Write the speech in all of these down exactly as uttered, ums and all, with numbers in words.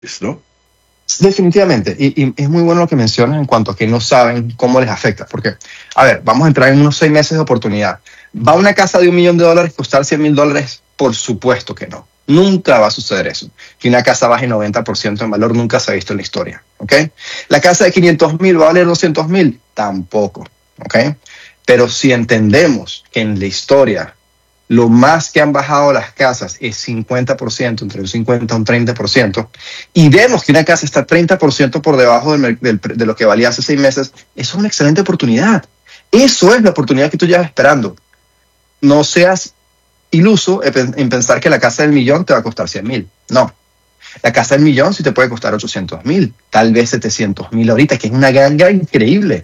¿no? Definitivamente, y, y es muy bueno lo que mencionas en cuanto a que no saben cómo les afecta, porque, a ver, vamos a entrar en unos seis meses de oportunidad. ¿Va una casa de un millón de dólares a costar cien mil dólares? Por supuesto que no. Nunca va a suceder eso. Que una casa baje noventa por ciento en valor nunca se ha visto en la historia, ¿ok? ¿La casa de quinientos mil va a valer doscientos mil? Tampoco, ¿ok? Pero si entendemos que en la historia lo más que han bajado las casas es cincuenta por ciento, entre un cincuenta y un treinta por ciento, y vemos que una casa está treinta por ciento por debajo del, del, de lo que valía hace seis meses, eso es una excelente oportunidad. Eso es la oportunidad que tú llevas esperando. No seas iluso en pensar que la casa del millón te va a costar cien mil. No. La casa del millón sí te puede costar ochocientos mil, tal vez setecientos mil ahorita, que es una ganga increíble.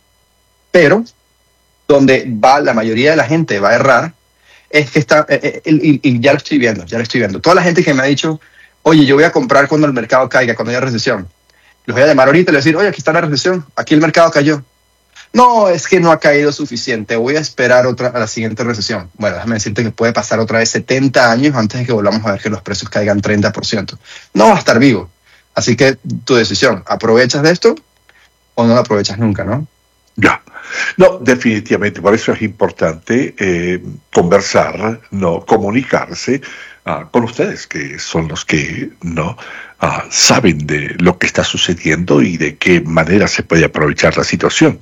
Pero donde va la mayoría de la gente va a errar es que está, eh, eh, y, y ya lo estoy viendo, ya lo estoy viendo. Toda la gente que me ha dicho, oye, yo voy a comprar cuando el mercado caiga, cuando haya recesión. Los voy a llamar ahorita y les voy a decir, oye, aquí está la recesión, aquí el mercado cayó. No, es que no ha caído suficiente, voy a esperar otra, a la siguiente recesión. Bueno, déjame decirte que puede pasar otra vez setenta años antes de que volvamos a ver que los precios caigan treinta por ciento. No va a estar vivo. Así que tu decisión, ¿aprovechas de esto o no lo aprovechas nunca, no? Ya. No, definitivamente, por eso es importante eh, conversar, no comunicarse uh, con ustedes, que son los que no uh, saben de lo que está sucediendo y de qué manera se puede aprovechar la situación.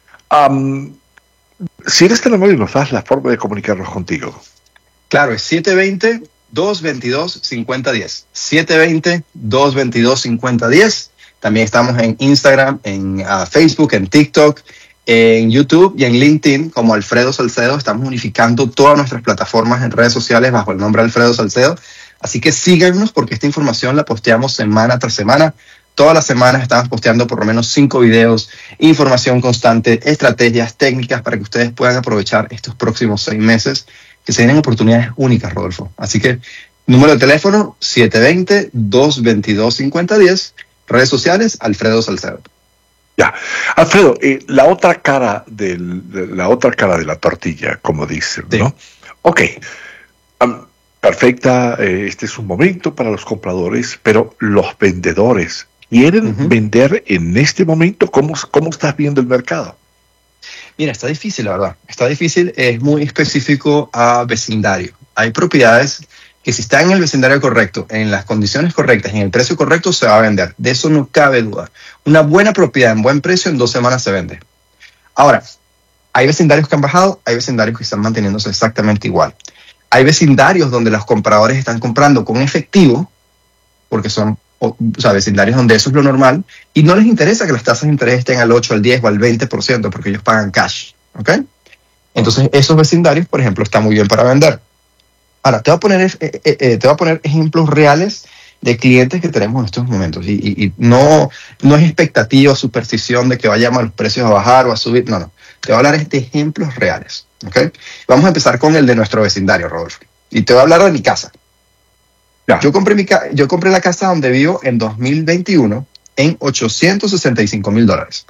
Um, si eres tan amable, nos das la forma de comunicarnos contigo. Claro, es siete dos cero, dos dos dos, cinco cero uno cero. siete dos cero, dos dos dos, cinco cero uno cero. También estamos en Instagram, en uh, Facebook, en TikTok, en YouTube y en LinkedIn como Alfredo Salcedo. Estamos unificando todas nuestras plataformas en redes sociales bajo el nombre Alfredo Salcedo. Así que síganos porque esta información la posteamos semana tras semana. Todas las semanas estamos posteando por lo menos cinco videos, información constante, estrategias, técnicas para que ustedes puedan aprovechar estos próximos seis meses que se vienen oportunidades únicas, Rodolfo. Así que número de teléfono siete dos cero, dos dos dos, cinco cero uno cero. Redes sociales Alfredo Salcedo. Ya, Alfredo, eh, la otra cara del, de la otra cara de la tortilla, como dicen, sí. ¿no? Ok, um, perfecta, eh, este es un momento para los compradores, pero los vendedores quieren uh-huh. vender en este momento. ¿Cómo, cómo estás viendo el mercado? Mira, está difícil, la verdad. Está difícil, es muy específico a vecindario. Hay propiedades que si está en el vecindario correcto, en las condiciones correctas, en el precio correcto, se va a vender. De eso no cabe duda. Una buena propiedad en buen precio en dos semanas se vende. Ahora, hay vecindarios que han bajado, hay vecindarios que están manteniéndose exactamente igual. Hay vecindarios donde los compradores están comprando con efectivo, porque son o, o sea, vecindarios donde eso es lo normal, y no les interesa que las tasas de interés estén al ocho, al diez o al veinte por ciento, porque ellos pagan cash. ¿Ok? Entonces, esos vecindarios, por ejemplo, están muy bien para vender. Ahora, te voy a poner, eh, eh, te voy a poner ejemplos reales de clientes que tenemos en estos momentos. Y, y, y no, no es expectativa o superstición de que vayamos a los precios a bajar o a subir. No, no. Te voy a hablar de ejemplos reales. ¿Okay? Vamos a empezar con el de nuestro vecindario, Rodolfo. Y te voy a hablar de mi casa. Ya. Yo, compré mi ca- yo compré la casa donde vivo en dos mil veintiuno en ochocientos sesenta y cinco mil dólares.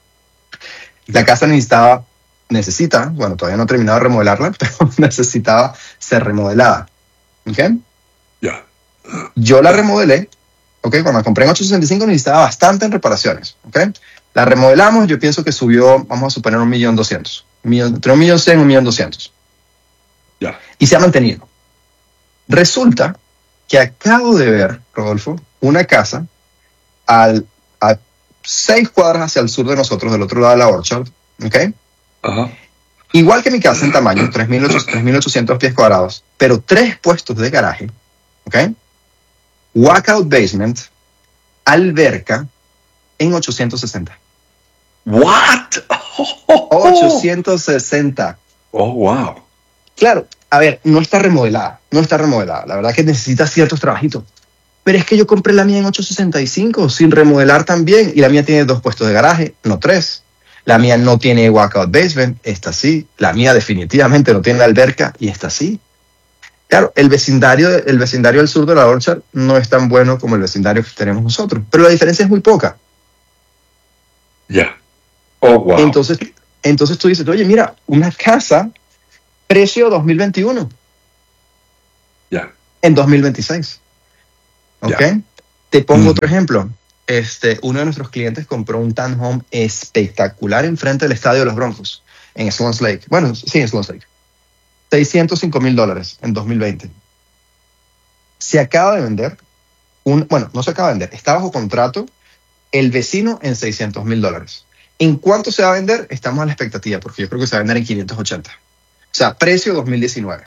La casa necesitaba... necesita, bueno, todavía no he terminado de remodelarla, pero necesitaba ser remodelada. ¿Ok? Ya. Yeah. Yo la remodelé, ¿ok? Cuando la compré en ochocientos sesenta y cinco necesitaba bastante en reparaciones, ¿ok? La remodelamos, yo pienso que subió, vamos a suponer, un millón doscientos. Entre un millón cien y un millón doscientos. Ya. Yeah. Y se ha mantenido. Resulta que acabo de ver, Rodolfo, una casa al, a seis cuadras hacia el sur de nosotros, del otro lado de la Orchard, ¿ok? Ajá. Igual que mi casa en tamaño, tres mil ochocientos pies cuadrados, pero tres puestos de garaje, ¿ok? Walkout basement, alberca, en ochocientos sesenta. ¿What? ochocientos sesenta. Oh, wow. Claro, a ver, no está remodelada, no está remodelada. La verdad que necesita ciertos trabajitos. Pero es que yo compré la mía en ochocientos sesenta y cinco, sin remodelar también, y la mía tiene dos puestos de garaje, no tres. La mía no tiene walkout basement, esta sí. La mía definitivamente no tiene alberca y esta sí. Claro, el vecindario, el vecindario del sur de la Orchard no es tan bueno como el vecindario que tenemos nosotros, pero la diferencia es muy poca. Ya. Yeah. Oh, wow. Entonces, entonces tú dices, oye, mira, una casa, precio dos mil veintiuno. Ya. Yeah. En dos mil veintiséis. ¿Ok? Yeah. Te pongo Mm. otro ejemplo. Este, uno de nuestros clientes compró un townhome espectacular enfrente del estadio de los Broncos, en Swans Lake. Bueno, sí, en Swans Lake. seiscientos cinco mil dólares en dos mil veinte. Se acaba de vender, un, bueno, no se acaba de vender, está bajo contrato el vecino en seiscientos mil dólares. ¿En cuánto se va a vender? Estamos a la expectativa, porque yo creo que se va a vender en quinientos ochenta. O sea, precio dos mil diecinueve.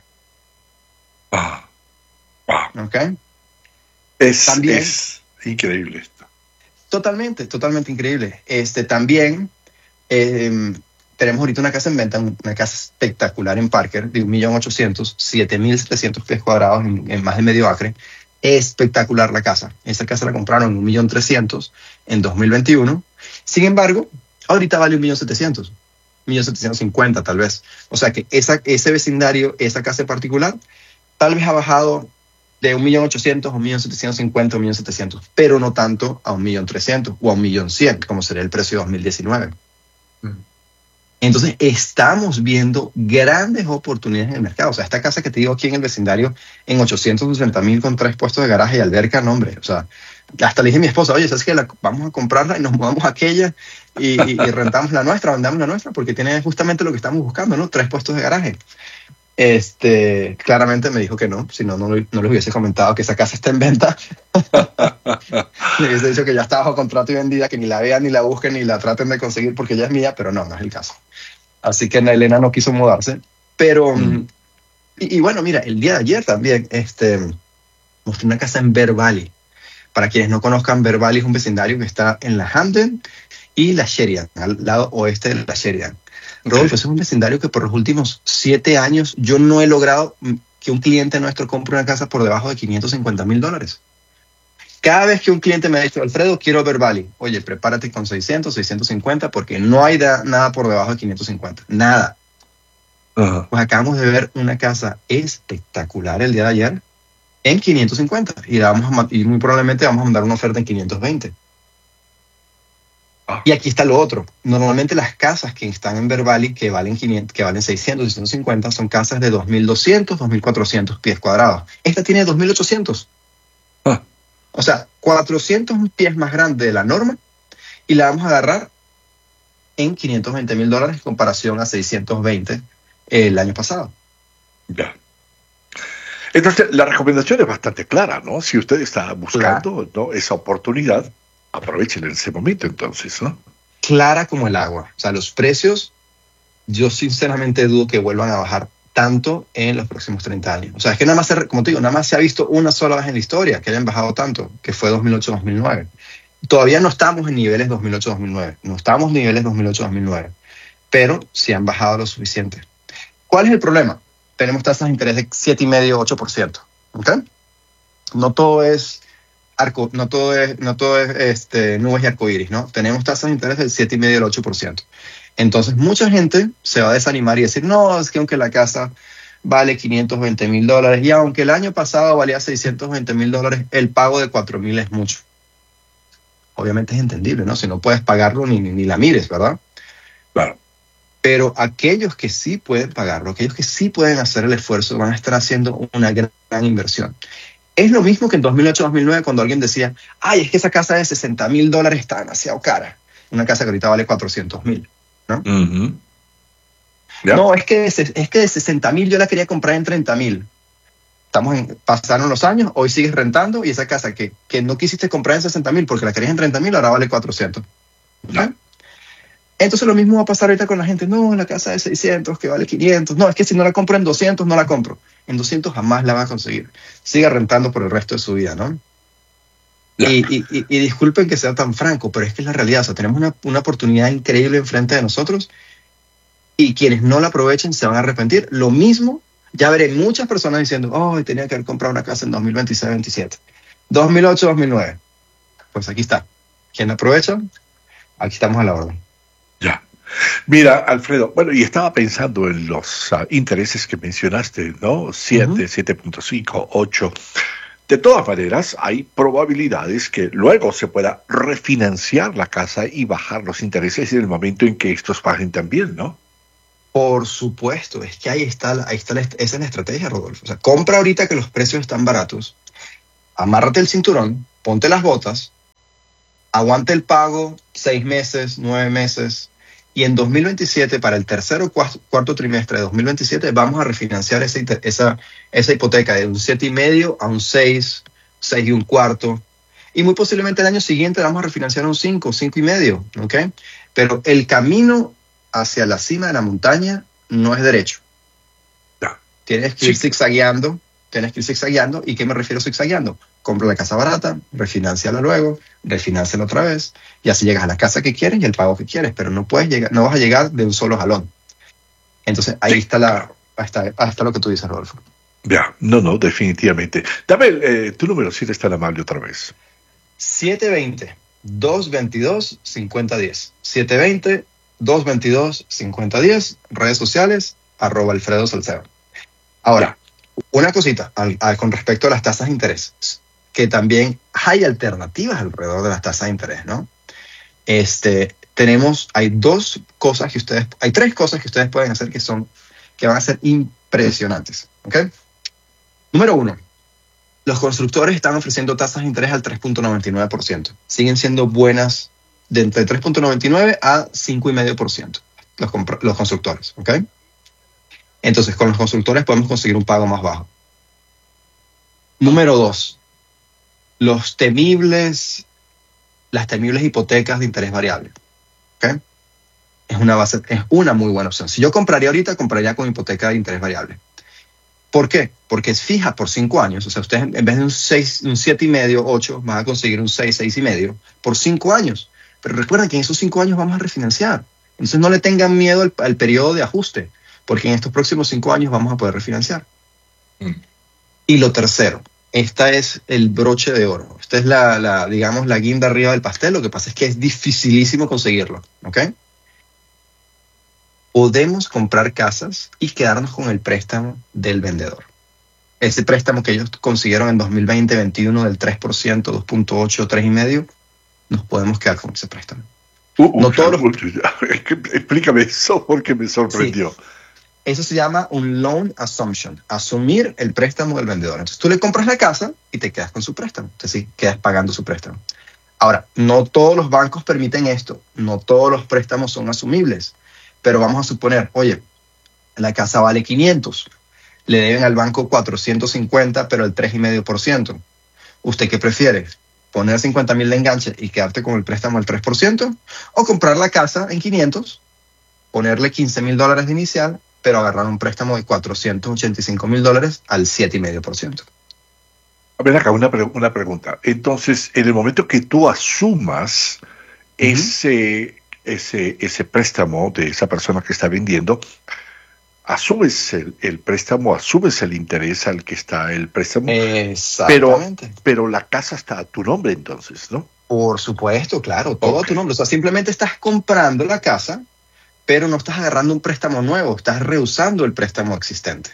Ah, wow. ¿Ok? Es, También- es increíble esto. Totalmente, totalmente increíble. Este, también eh, tenemos ahorita una casa en venta, una casa espectacular en Parker, de un millón ochocientos, siete mil setecientos pies cuadrados en, en más de medio acre. Espectacular la casa. Esa casa la compraron en un millón trescientos en dos mil veintiuno. Sin embargo, ahorita vale un millón setecientos, un millón setecientos cincuenta tal vez. O sea que esa, ese vecindario, esa casa en particular, tal vez ha bajado de un millón ochocientos a un millón setecientos cincuenta, un millón setecientos, pero no tanto a un millón trescientos o a un millón cien, como sería el precio de dos mil diecinueve. Mm. Entonces, estamos viendo grandes oportunidades en el mercado. O sea, esta casa que te digo aquí en el vecindario, en ochocientos sesenta mil con tres puestos de garaje y alberca, no, hombre. O sea, hasta le dije a mi esposa, oye, ¿sabes qué? La, vamos a comprarla y nos mudamos a aquella y, y, y rentamos la nuestra, vendamos la nuestra, porque tiene justamente lo que estamos buscando, ¿no? Tres puestos de garaje. Este, claramente me dijo que no, si no, no, no les hubiese comentado que esa casa está en venta. Le hubiese dicho que ya está bajo contrato y vendida, que ni la vean, ni la busquen, ni la traten de conseguir porque ella es mía, pero no, no es el caso. Así que Elena no quiso mudarse. Pero, Mm. y, y bueno, mira, el día de ayer también, este, mostré una casa en Bear Valley. Para quienes no conozcan, Bear Valley es un vecindario que está en la Hamden y la Sheridan, al lado oeste de la Sheridan. Rodolfo, ese es un vecindario que por los últimos siete años yo no he logrado que un cliente nuestro compre una casa por debajo de quinientos cincuenta mil dólares. Cada vez que un cliente me ha dicho, Alfredo, quiero Bear Valley, oye, prepárate con seiscientos, seiscientos cincuenta, porque no hay da, nada por debajo de quinientos cincuenta. Nada. Ajá. Pues acabamos de ver una casa espectacular el día de ayer en quinientos cincuenta y, la vamos a, y muy probablemente vamos a mandar una oferta en quinientos veinte. Ah. Y aquí está lo otro. Normalmente las casas que están en Bear Valley que valen, quinientos, que valen seiscientos, seiscientos cincuenta son casas de dos mil doscientos, dos mil cuatrocientos pies cuadrados. Esta tiene dos mil ochocientos. Ah. O sea, cuatrocientos pies más grande de la norma y la vamos a agarrar en quinientos veinte mil dólares en comparación a seiscientos veinte el año pasado. Ya. Entonces, la recomendación es bastante clara, ¿no? Si usted está buscando, ¿no?, esa oportunidad, aprovechen en ese momento entonces, ¿no? Clara como el agua. O sea, los precios, yo sinceramente dudo que vuelvan a bajar tanto en los próximos treinta años. O sea, es que nada más, se, como te digo, nada más se ha visto una sola vez en la historia que hayan bajado tanto, que fue dos mil ocho dos mil nueve. Todavía no estamos en niveles dos mil ocho dos mil nueve. No estamos en niveles dos mil ocho dos mil nueve. Pero sí han bajado lo suficiente. ¿Cuál es el problema? Tenemos tasas de interés de siete coma cinco, ocho por ciento. ¿Ok? No todo es arco, no todo es, no todo es este, nubes y arcoíris, ¿no? Tenemos tasas de interés del siete coma cinco y del ocho por ciento. Entonces, mucha gente se va a desanimar y decir, no, es que aunque la casa vale quinientos veinte mil dólares y aunque el año pasado valía seiscientos veinte mil dólares, el pago de cuatro mil es mucho. Obviamente es entendible, ¿no? Si no puedes pagarlo, ni, ni la mires, ¿verdad? Claro. Pero aquellos que sí pueden pagarlo, aquellos que sí pueden hacer el esfuerzo, van a estar haciendo una gran, gran inversión. Es lo mismo que en dos mil ocho dos mil nueve cuando alguien decía, ay, es que esa casa de sesenta mil dólares está demasiado cara. Una casa que ahorita vale cuatrocientos mil, ¿no? Uh-huh. ¿Ya? No, es que, es que de sesenta mil yo la quería comprar en treinta mil. Estamos en, pasaron los años, hoy sigues rentando y esa casa que, que no quisiste comprar en sesenta mil porque la querías en treinta mil, ahora vale cuatrocientos. ¿Okay? Entonces lo mismo va a pasar ahorita con la gente. No, la casa de seiscientos que vale quinientos. No, es que si no la compro en doscientos, no la compro. En doscientos jamás la va a conseguir. Siga rentando por el resto de su vida, ¿no? Ya. Y, y, y, y disculpen que sea tan franco, pero es que es la realidad. O sea, tenemos una, una oportunidad increíble enfrente de nosotros y quienes no la aprovechen se van a arrepentir. Lo mismo, ya veré muchas personas diciendo, oh, tenía que haber comprado una casa en dos mil veintiséis veintisiete. dos mil ocho dos mil nueve. Pues aquí está. ¿Quién la aprovecha? Aquí estamos a la orden. Ya. Mira, Alfredo, bueno, y estaba pensando en los uh, intereses que mencionaste, ¿no? siete, uh-huh. siete punto cinco, ocho. De todas maneras, hay probabilidades que luego se pueda refinanciar la casa y bajar los intereses en el momento en que estos bajen también, ¿no? Por supuesto, es que ahí está, ahí está la, esa es la estrategia, Rodolfo. O sea, compra ahorita que los precios están baratos, amárrate el cinturón ponte las botas, aguante el pago seis meses, nueve meses, y en dos mil veintisiete, para el tercer o cuarto, cuarto trimestre de dos mil veintisiete, vamos a refinanciar esa, esa, esa hipoteca de un siete y medio a un seis, seis y un cuarto. Y muy posiblemente el año siguiente vamos a refinanciar a un cinco, cinco y medio, ¿ok? Pero el camino hacia la cima de la montaña no es derecho. No. Tienes que ir Sí. zigzagueando, tienes que ir zigzagueando. ¿Y qué me refiero a zigzagueando? Compra la casa barata, refinanciala luego, refinanciala otra vez, y así llegas a la casa que quieres y el pago que quieres, pero no puedes llegar, no vas a llegar de un solo jalón. Entonces ahí Sí, está la, claro. hasta, hasta lo que tú dices, Rodolfo. Ya, no, no, definitivamente. Dame eh, tu número, si eres tan amable otra vez. siete dos cero, dos veintidós, cincuenta diez. siete dos cero, dos veintidós, cincuenta diez. Redes sociales, arroba Alfredo Salcedo. Ahora, una cosita al, al, con respecto a las tasas de interés, que también hay alternativas alrededor de las tasas de interés, ¿no? Este, tenemos, hay dos cosas que ustedes, hay tres cosas que ustedes pueden hacer que son, que van a ser impresionantes, ¿ok? Número uno, los constructores están ofreciendo tasas de interés al tres punto noventa y nueve por ciento. Siguen siendo buenas de entre tres punto noventa y nueve a cinco punto cinco por ciento los, los constructores, ¿ok? Entonces, con los constructores podemos conseguir un pago más bajo. Número dos, los temibles, las temibles hipotecas de interés variable, ¿ok? Es una base, es una muy buena opción. Si yo compraría ahorita, compraría con hipoteca de interés variable. ¿Por qué? Porque es fija por cinco años. O sea, ustedes en vez de un seis, un siete y medio, ocho, van a conseguir un seis, seis y medio por cinco años. Pero recuerden que en esos cinco años vamos a refinanciar. Entonces no le tengan miedo al, al periodo de ajuste, porque en estos próximos cinco años vamos a poder refinanciar. Mm. Y lo tercero, esta es el broche de oro. Esta es la, la, digamos, la guinda arriba del pastel. Lo que pasa es que es dificilísimo conseguirlo, ¿ok? Podemos comprar casas y quedarnos con el préstamo del vendedor. Ese préstamo que ellos consiguieron en dos mil veinte, veintiuno del tres por ciento, dos punto ocho, tres y medio, nos podemos quedar con ese préstamo. Uh, uh, no todos los... Explícame eso porque me sorprendió. Sí. Eso se llama un loan assumption, asumir el préstamo del vendedor. Entonces tú le compras la casa y te quedas con su préstamo. Entonces sí, quedas pagando su préstamo. Ahora, no todos los bancos permiten esto. No todos los préstamos son asumibles. Pero vamos a suponer, oye, la casa vale quinientos, le deben al banco cuatrocientos cincuenta, pero el tres coma cinco por ciento. ¿Usted qué prefiere? ¿Poner cincuenta mil de enganche y quedarte con el préstamo al tres por ciento? ¿O comprar la casa en quinientos, ponerle quince mil dólares de inicial, pero agarrar un préstamo de cuatrocientos ochenta y cinco mil dólares al siete coma cinco por ciento? A ver acá, una, pre una pregunta. Entonces, en el momento que tú asumas uh-huh. ese... Ese, ese préstamo de esa persona que está vendiendo, asumes el, el préstamo, asumes el interés al que está el préstamo. Exactamente. Pero, pero la casa está a tu nombre entonces, ¿no? Por supuesto, claro, todo okay. a tu nombre. O sea, simplemente estás comprando la casa, pero no estás agarrando un préstamo nuevo, estás rehusando el préstamo existente.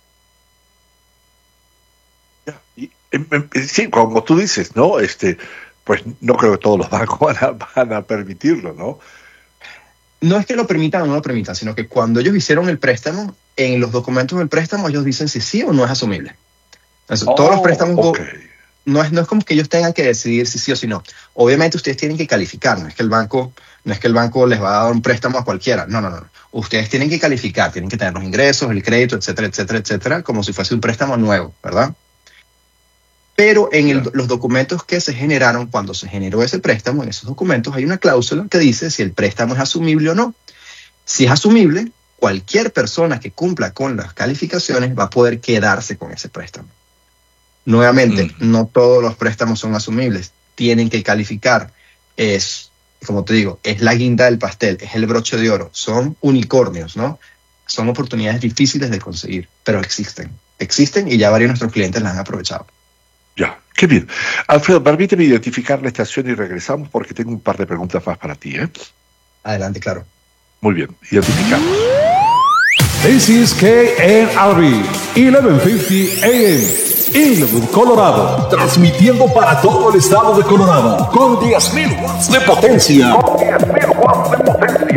Ya, y, sí, como tú dices, ¿no? Este... pues no creo que todos los bancos van a, van a permitirlo, ¿no? No es que lo permitan o no lo permitan, sino que cuando ellos hicieron el préstamo, en los documentos del préstamo ellos dicen si sí o no es asumible. Entonces, oh, todos los préstamos okay. no, es, no es como que ellos tengan que decidir si sí o si no. Obviamente ustedes tienen que calificar, no es que el banco, no es que el banco les va a dar un préstamo a cualquiera, no, no, no. Ustedes tienen que calificar, tienen que tener los ingresos, el crédito, etcétera, etcétera, etcétera, como si fuese un préstamo nuevo, ¿verdad? Pero en el, los documentos que se generaron cuando se generó ese préstamo, en esos documentos hay una cláusula que dice si el préstamo es asumible o no. Si es asumible, cualquier persona que cumpla con las calificaciones va a poder quedarse con ese préstamo. Nuevamente, mm. no todos los préstamos son asumibles. Tienen que calificar. Es, como te digo, es la guinda del pastel, es el broche de oro. Son unicornios, ¿no? Son oportunidades difíciles de conseguir, pero existen. Existen y ya varios de nuestros clientes las han aprovechado. Ya, qué bien. Alfredo, permíteme identificar la estación y regresamos porque tengo un par de preguntas más para ti, ¿eh? Adelante, claro. Muy bien, identificamos. This is K N R B, eleven fifty A M, Inwood, Colorado. Transmitiendo para todo el estado de Colorado con diez mil watts de potencia. Con diez mil watts de potencia.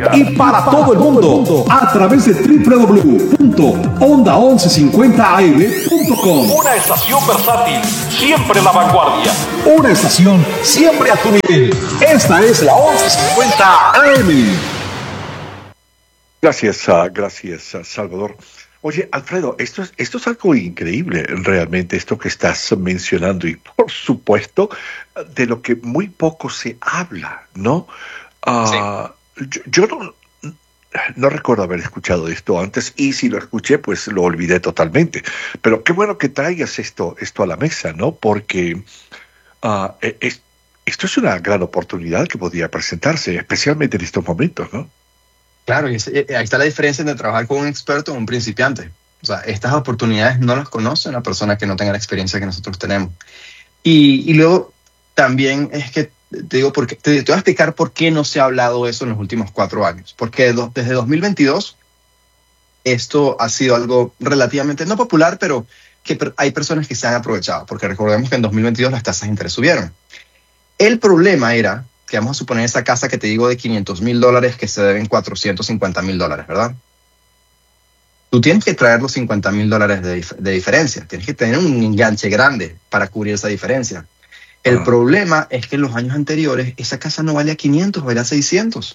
y para todo el mundo a través de doble u doble u doble u punto onda once cincuenta a m punto com. Una estación versátil, siempre en la vanguardia. Una estación siempre a tu nivel. Esta es la once cincuenta A M. Gracias, uh, gracias, uh, Salvador. Oye, Alfredo, esto es, esto es algo increíble, realmente, esto que estás mencionando, y por supuesto, de lo que muy poco se habla, ¿no? Uh, sí. yo, yo no, no recuerdo haber escuchado esto antes, y si lo escuché, pues lo olvidé totalmente. Pero qué bueno que traigas esto, esto a la mesa, ¿no? Porque uh, es, esto es una gran oportunidad que podría presentarse, especialmente en estos momentos, ¿no? Claro, y ahí está la diferencia entre trabajar con un experto o un principiante. O sea, estas oportunidades no las conoce una persona que no tenga la experiencia que nosotros tenemos. Y, y luego también es que te digo, porque, te, te voy a explicar por qué no se ha hablado eso en los últimos cuatro años. Porque do, desde dos mil veintidós esto ha sido algo relativamente no popular, pero que hay personas que se han aprovechado. Porque recordemos que en dos mil veintidós las tasas de interés subieron. El problema era que vamos a suponer esa casa que te digo de quinientos mil dólares que se deben cuatrocientos cincuenta mil dólares, ¿verdad? Tú tienes que traer los cincuenta mil dólares de, dif- de diferencia. Tienes que tener un enganche grande para cubrir esa diferencia. El uh-huh. problema es que en los años anteriores esa casa no valía quinientos, valía seiscientos.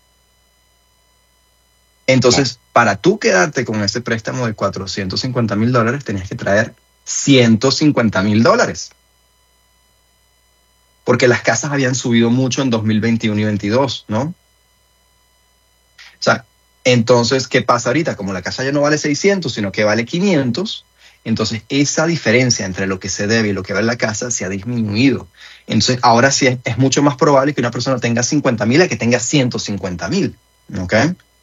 Entonces, uh-huh. para tú quedarte con ese préstamo de cuatrocientos cincuenta mil dólares, tenías que traer ciento cincuenta mil dólares. Porque las casas habían subido mucho en dos mil veintiuno y veintidós, ¿no? O sea, entonces, ¿qué pasa ahorita? Como la casa ya no vale seiscientos, sino que vale quinientos, entonces esa diferencia entre lo que se debe y lo que vale la casa se ha disminuido. Entonces, ahora sí es, es mucho más probable que una persona tenga cincuenta mil a que tenga ciento cincuenta mil, ¿ok?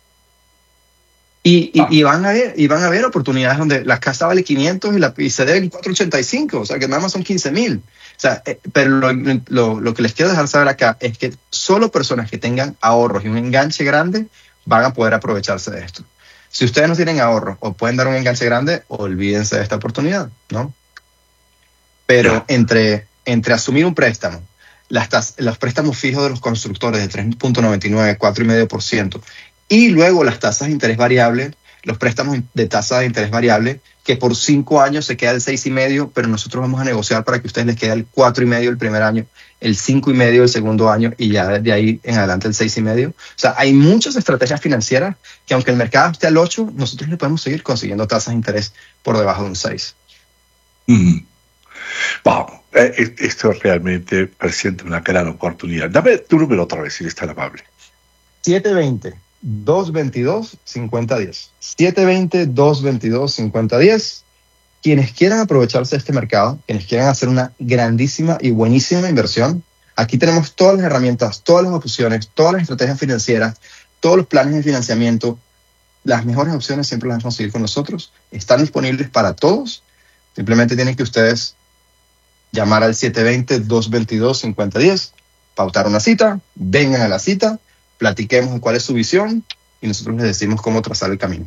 Y, y, y, van a ver, y van a haber oportunidades donde la casa vale quinientos y, la, y se deben cuatrocientos ochenta y cinco, o sea que nada más son quince mil. O sea, eh, pero lo, lo, lo que les quiero dejar saber acá es que solo personas que tengan ahorros y un enganche grande van a poder aprovecharse de esto. Si ustedes no tienen ahorros o pueden dar un enganche grande, olvídense de esta oportunidad, ¿no? Pero yeah. entre, entre asumir un préstamo, las tas, los préstamos fijos de los constructores de tres punto noventa y nueve, cuatro coma cinco por ciento, y luego las tasas de interés variable, los préstamos de tasa de interés variable, que por cinco años se queda el seis y medio, pero nosotros vamos a negociar para que a ustedes les quede el cuatro y medio el primer año, el cinco y medio el segundo año, y ya de ahí en adelante el seis y medio. O sea, hay muchas estrategias financieras que aunque el mercado esté al ocho, nosotros le podemos seguir consiguiendo tasas de interés por debajo de un seis. Mm. Wow, eh, esto realmente presenta una gran oportunidad. Dame tu número otra vez, si eres tan amable. siete dos cero, dos veintidós, cincuenta diez. siete dos cero, dos veintidós, cincuenta diez. Quienes quieran aprovecharse de este mercado, quienes quieran hacer una grandísima y buenísima inversión, aquí tenemos todas las herramientas, todas las opciones, todas las estrategias financieras, todos los planes de financiamiento. Las mejores opciones siempre las vamos a conseguir con nosotros. Están disponibles para todos. Simplemente tienen que ustedes llamar al siete dos cero, dos veintidós, cincuenta diez, pautar una cita, vengan a la cita, platiquemos de cuál es su visión y nosotros les decimos cómo trazar el camino.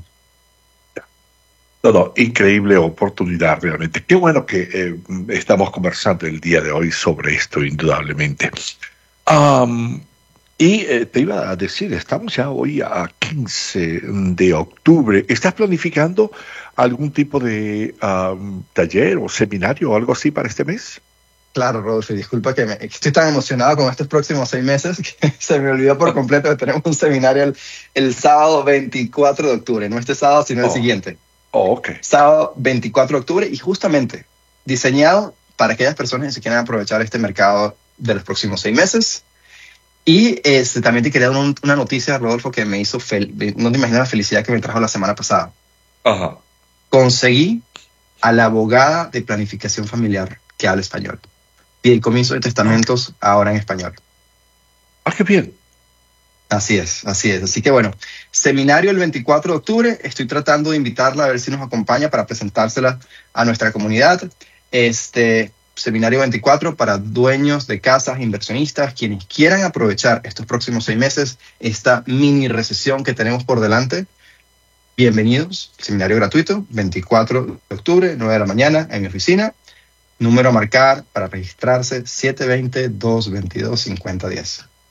No, no, increíble oportunidad realmente. Qué bueno que eh, estamos conversando el día de hoy sobre esto, indudablemente. Um, y eh, te iba a decir, estamos ya hoy a quince de octubre. ¿Estás planificando algún tipo de um, taller o seminario o algo así para este mes? Claro, Rodolfo, disculpa que, me, que estoy tan emocionado con estos próximos seis meses que se me olvidó por completo que tenemos un seminario el, el sábado veinticuatro de octubre, no este sábado, sino oh. el siguiente. Oh, ok. Sábado veinticuatro de octubre, y justamente diseñado para aquellas personas que se quieran aprovechar este mercado de los próximos seis meses. Y este, también te quería dar un, una noticia, Rodolfo, que me hizo, fel- no te imaginas la felicidad que me trajo la semana pasada. Ajá. Conseguí a la abogada de planificación familiar que habla español. Y el comienzo de testamentos ahora en español. Ah, qué bien. Así es, así es. Así que bueno, seminario el veinticuatro de octubre. Estoy tratando de invitarla a ver si nos acompaña para presentársela a nuestra comunidad. Este seminario veinticuatro para dueños de casas, inversionistas, quienes quieran aprovechar estos próximos seis meses, esta mini recesión que tenemos por delante. Bienvenidos. Seminario gratuito, veinticuatro de octubre, nueve de la mañana en mi oficina. Número a marcar para registrarse, siete dos cero, dos veintidós, cincuenta diez.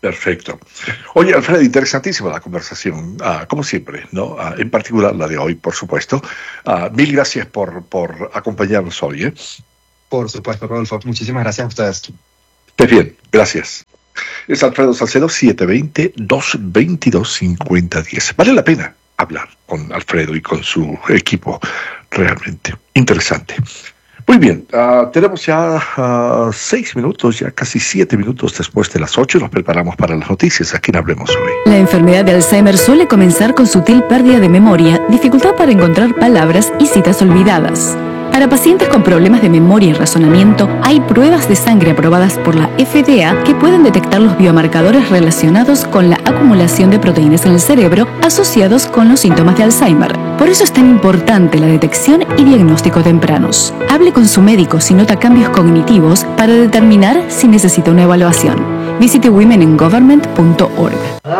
Perfecto. Oye, Alfredo, interesantísima la conversación, uh, como siempre, ¿no? Uh, en particular la de hoy, por supuesto. Uh, mil gracias por, por acompañarnos hoy, ¿eh? Por supuesto, Rodolfo. Muchísimas gracias a ustedes. Estés bien, gracias. Es Alfredo Salcedo, siete dos cero, dos dos dos, cinco cero uno cero. Vale la pena hablar con Alfredo y con su equipo, realmente. Interesante. Muy bien, uh, tenemos ya uh, seis minutos, ya casi siete minutos después de las ocho. Nos preparamos para las noticias. ¿A quién hablemos hoy? La enfermedad de Alzheimer suele comenzar con sutil pérdida de memoria, dificultad para encontrar palabras y citas olvidadas. Para pacientes con problemas de memoria y razonamiento, hay pruebas de sangre aprobadas por la F D A que pueden detectar los biomarcadores relacionados con la acumulación de proteínas en el cerebro asociados con los síntomas de Alzheimer. Por eso es tan importante la detección y diagnóstico tempranos. Hable con su médico si nota cambios cognitivos para determinar si necesita una evaluación. Visite women in government punto org.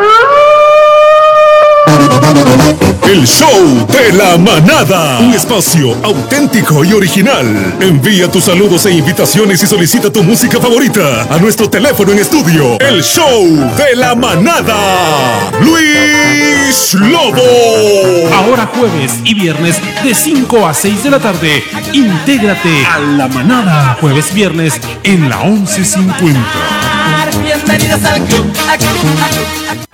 El show de la manada, un espacio auténtico y original. Envía tus saludos e invitaciones y solicita tu música favorita a nuestro teléfono en estudio. El show de la manada, Luis Lobo. Ahora jueves y viernes de cinco a seis de la tarde, intégrate a la manada. Jueves viernes en la once cincuenta. Bienvenidos al club. Aquí, aquí.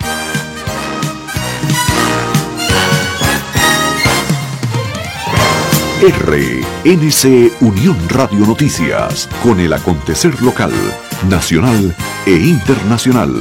R N C Unión Radio Noticias, con el acontecer local, nacional e internacional.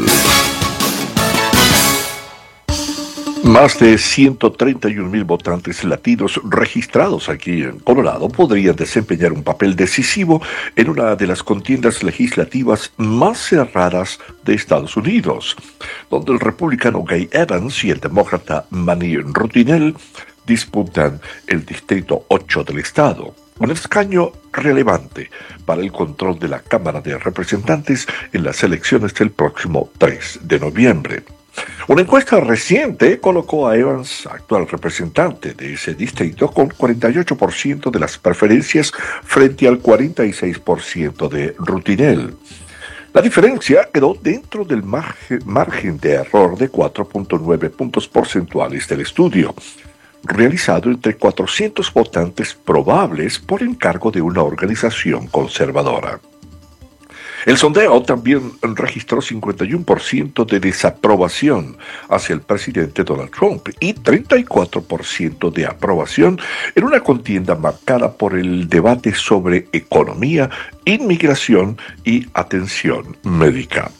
Más de ciento treinta y un mil votantes latinos registrados aquí en Colorado podrían desempeñar un papel decisivo en una de las contiendas legislativas más cerradas de Estados Unidos, donde el republicano Gay Evans y el demócrata Manny Rutinel disputan el Distrito ocho del estado, un escaño relevante para el control de la Cámara de Representantes en las elecciones del próximo tres de noviembre. Una encuesta reciente colocó a Evans, actual representante de ese distrito, con cuarenta y ocho por ciento de las preferencias frente al cuarenta y seis por ciento de Rutinel. La diferencia quedó dentro del margen, margen de error de cuatro punto nueve puntos porcentuales del estudio, realizado entre cuatrocientos votantes probables por encargo de una organización conservadora. El sondeo también registró cincuenta y uno por ciento de desaprobación hacia el presidente Donald Trump y treinta y cuatro por ciento de aprobación en una contienda marcada por el debate sobre economía, inmigración y atención médica.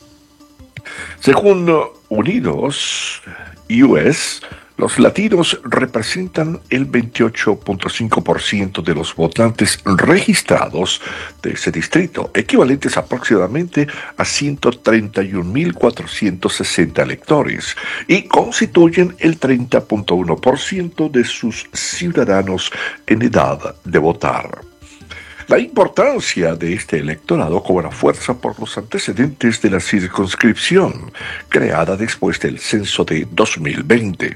Según Unidos U S, los latinos representan el veintiocho punto cinco por ciento de los votantes registrados de ese distrito, equivalentes aproximadamente a ciento treinta y un mil cuatrocientos sesenta electores, y constituyen el treinta punto uno por ciento de sus ciudadanos en edad de votar. La importancia de este electorado cobra fuerza por los antecedentes de la circunscripción, creada después del censo de dos mil veinte.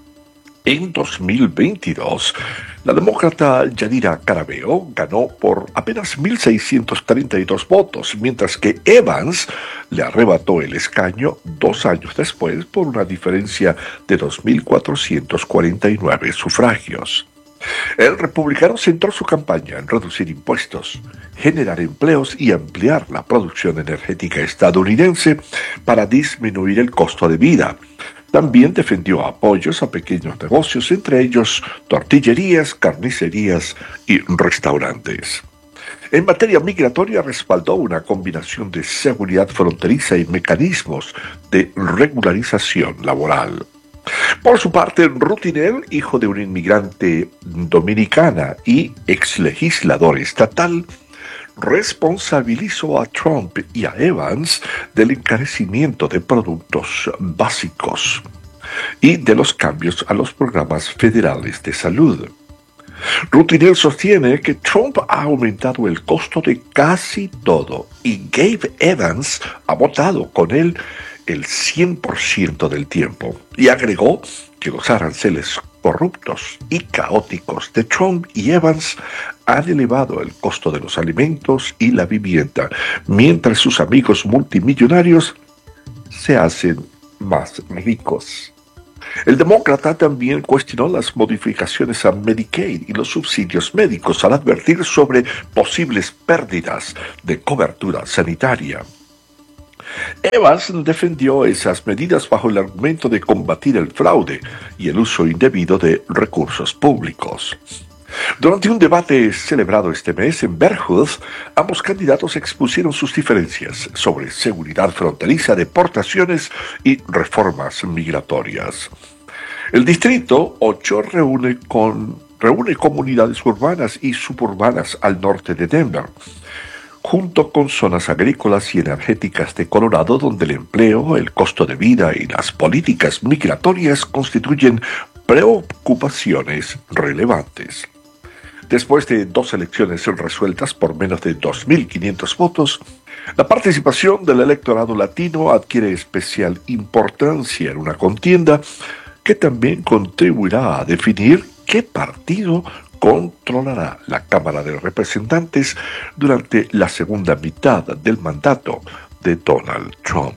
En dos mil veintidós, la demócrata Yadira Caraveo ganó por apenas mil seiscientos treinta y dos votos, mientras que Evans le arrebató el escaño dos años después por una diferencia de dos mil cuatrocientos cuarenta y nueve sufragios. El republicano centró su campaña en reducir impuestos, generar empleos y ampliar la producción energética estadounidense para disminuir el costo de vida. También defendió apoyos a pequeños negocios, entre ellos tortillerías, carnicerías y restaurantes. En materia migratoria, respaldó una combinación de seguridad fronteriza y mecanismos de regularización laboral. Por su parte, Rutinel, hijo de una inmigrante dominicana y exlegislador estatal, responsabilizó a Trump y a Evans del encarecimiento de productos básicos y de los cambios a los programas federales de salud. Rutinel sostiene que Trump ha aumentado el costo de casi todo y Gabe Evans ha votado con él el cien por ciento del tiempo, y agregó que los aranceles corruptos y caóticos de Trump y Evans han elevado el costo de los alimentos y la vivienda, mientras sus amigos multimillonarios se hacen más ricos. El demócrata también cuestionó las modificaciones a Medicaid y los subsidios médicos al advertir sobre posibles pérdidas de cobertura sanitaria. Evans defendió esas medidas bajo el argumento de combatir el fraude y el uso indebido de recursos públicos. Durante un debate celebrado este mes en Berkshire, ambos candidatos expusieron sus diferencias sobre seguridad fronteriza, deportaciones y reformas migratorias. El Distrito ocho reúne, con, reúne comunidades urbanas y suburbanas al norte de Denver, junto con zonas agrícolas y energéticas de Colorado, donde el empleo, el costo de vida y las políticas migratorias constituyen preocupaciones relevantes. Después de dos elecciones resueltas por menos de dos mil quinientos votos, la participación del electorado latino adquiere especial importancia en una contienda que también contribuirá a definir qué partido controlará la Cámara de Representantes durante la segunda mitad del mandato de Donald Trump.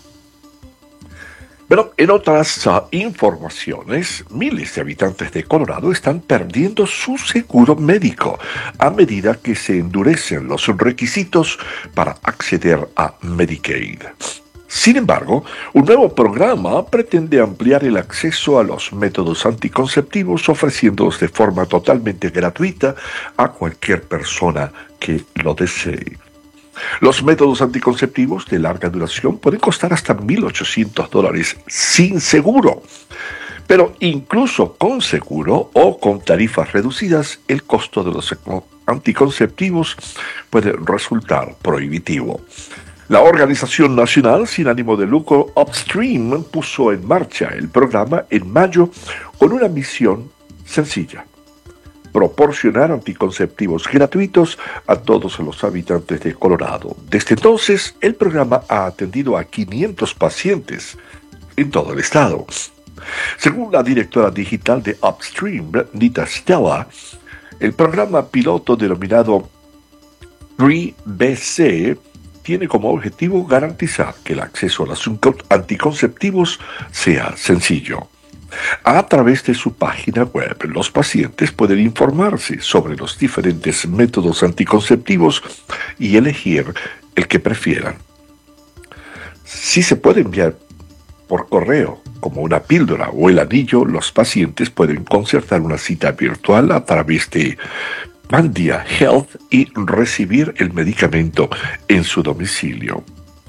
Pero en otras uh, informaciones, miles de habitantes de Colorado están perdiendo su seguro médico a medida que se endurecen los requisitos para acceder a Medicaid. Sin embargo, un nuevo programa pretende ampliar el acceso a los métodos anticonceptivos, ofreciéndolos de forma totalmente gratuita a cualquier persona que lo desee. Los métodos anticonceptivos de larga duración pueden costar hasta mil ochocientos dólares sin seguro. Pero incluso con seguro o con tarifas reducidas, el costo de los anticonceptivos puede resultar prohibitivo. La Organización Nacional sin ánimo de lucro Upstream puso en marcha el programa en mayo con una misión sencilla: proporcionar anticonceptivos gratuitos a todos los habitantes de Colorado. Desde entonces, el programa ha atendido a quinientos pacientes en todo el estado. Según la directora digital de Upstream, Nita Stella, el programa piloto denominado Free B C tiene como objetivo garantizar que el acceso a los anticonceptivos sea sencillo. A través de su página web, los pacientes pueden informarse sobre los diferentes métodos anticonceptivos y elegir el que prefieran. Si se puede enviar por correo, como una píldora o el anillo, los pacientes pueden concertar una cita virtual a través de Mandia Health y recibir el medicamento en su domicilio.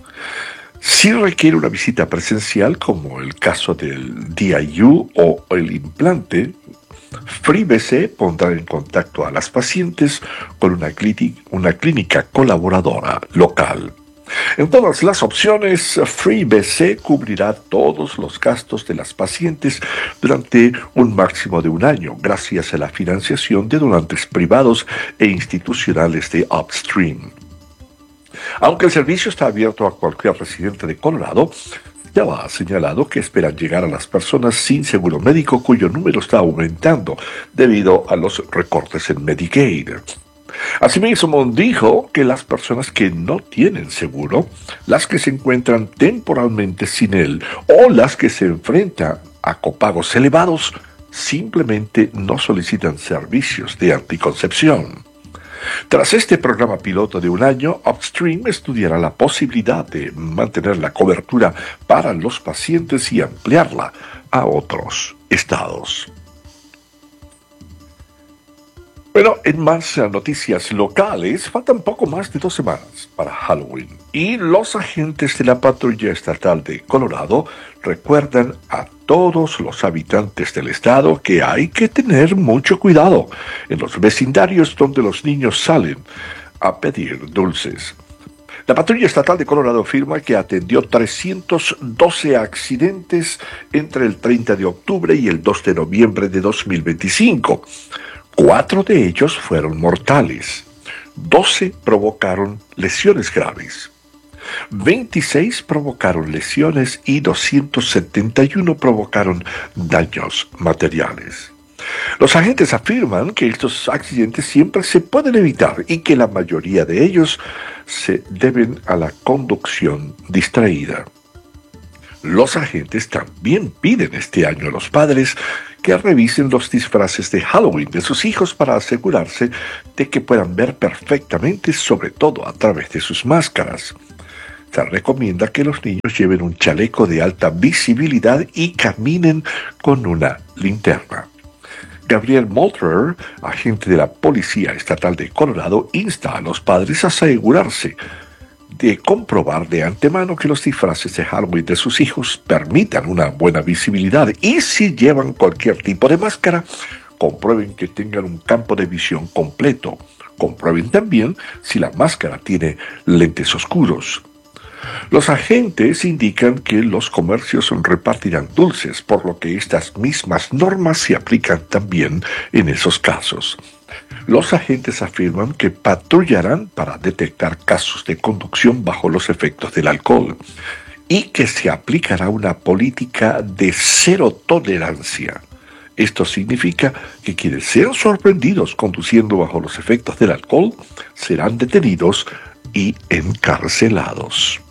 Si requiere una visita presencial, como el caso del D I U o el implante, FreeBC pondrá en contacto a las pacientes con una, clínica, una clínica colaboradora local. En todas las opciones, FreeBC cubrirá todos los gastos de las pacientes durante un máximo de un año, gracias a la financiación de donantes privados e institucionales de Upstream. Aunque el servicio está abierto a cualquier residente de Colorado, ya ha señalado que esperan llegar a las personas sin seguro médico, cuyo número está aumentando debido a los recortes en Medicaid. Asimismo, dijo que las personas que no tienen seguro, las que se encuentran temporalmente sin él o las que se enfrentan a copagos elevados, simplemente no solicitan servicios de anticoncepción. Tras este programa piloto de un año, Upstream estudiará la posibilidad de mantener la cobertura para los pacientes y ampliarla a otros estados. Bueno, en más noticias locales, faltan poco más de dos semanas para Halloween y los agentes de la Patrulla Estatal de Colorado recuerdan a todos los habitantes del estado que hay que tener mucho cuidado en los vecindarios donde los niños salen a pedir dulces. La Patrulla Estatal de Colorado afirma que atendió trescientos doce accidentes entre el treinta de octubre y el dos de noviembre de dos mil veinticinco. Cuatro de ellos fueron mortales, doce provocaron lesiones graves, veintiséis provocaron lesiones y doscientos setenta y uno provocaron daños materiales. Los agentes afirman que estos accidentes siempre se pueden evitar y que la mayoría de ellos se deben a la conducción distraída. Los agentes también piden este año a los padres que revisen los disfraces de Halloween de sus hijos para asegurarse de que puedan ver perfectamente, sobre todo a través de sus máscaras. Se recomienda que los niños lleven un chaleco de alta visibilidad y caminen con una linterna. Gabriel Moultrie, agente de la Policía Estatal de Colorado, insta a los padres a asegurarse de comprobar de antemano que los disfraces de Halloween de sus hijos permitan una buena visibilidad y si llevan cualquier tipo de máscara, comprueben que tengan un campo de visión completo. Comprueben también si la máscara tiene lentes oscuros. Los agentes indican que los comercios repartirán dulces, por lo que estas mismas normas se aplican también en esos casos. Los agentes afirman que patrullarán para detectar casos de conducción bajo los efectos del alcohol y que se aplicará una política de cero tolerancia. Esto significa que quienes sean sorprendidos conduciendo bajo los efectos del alcohol serán detenidos y encarcelados.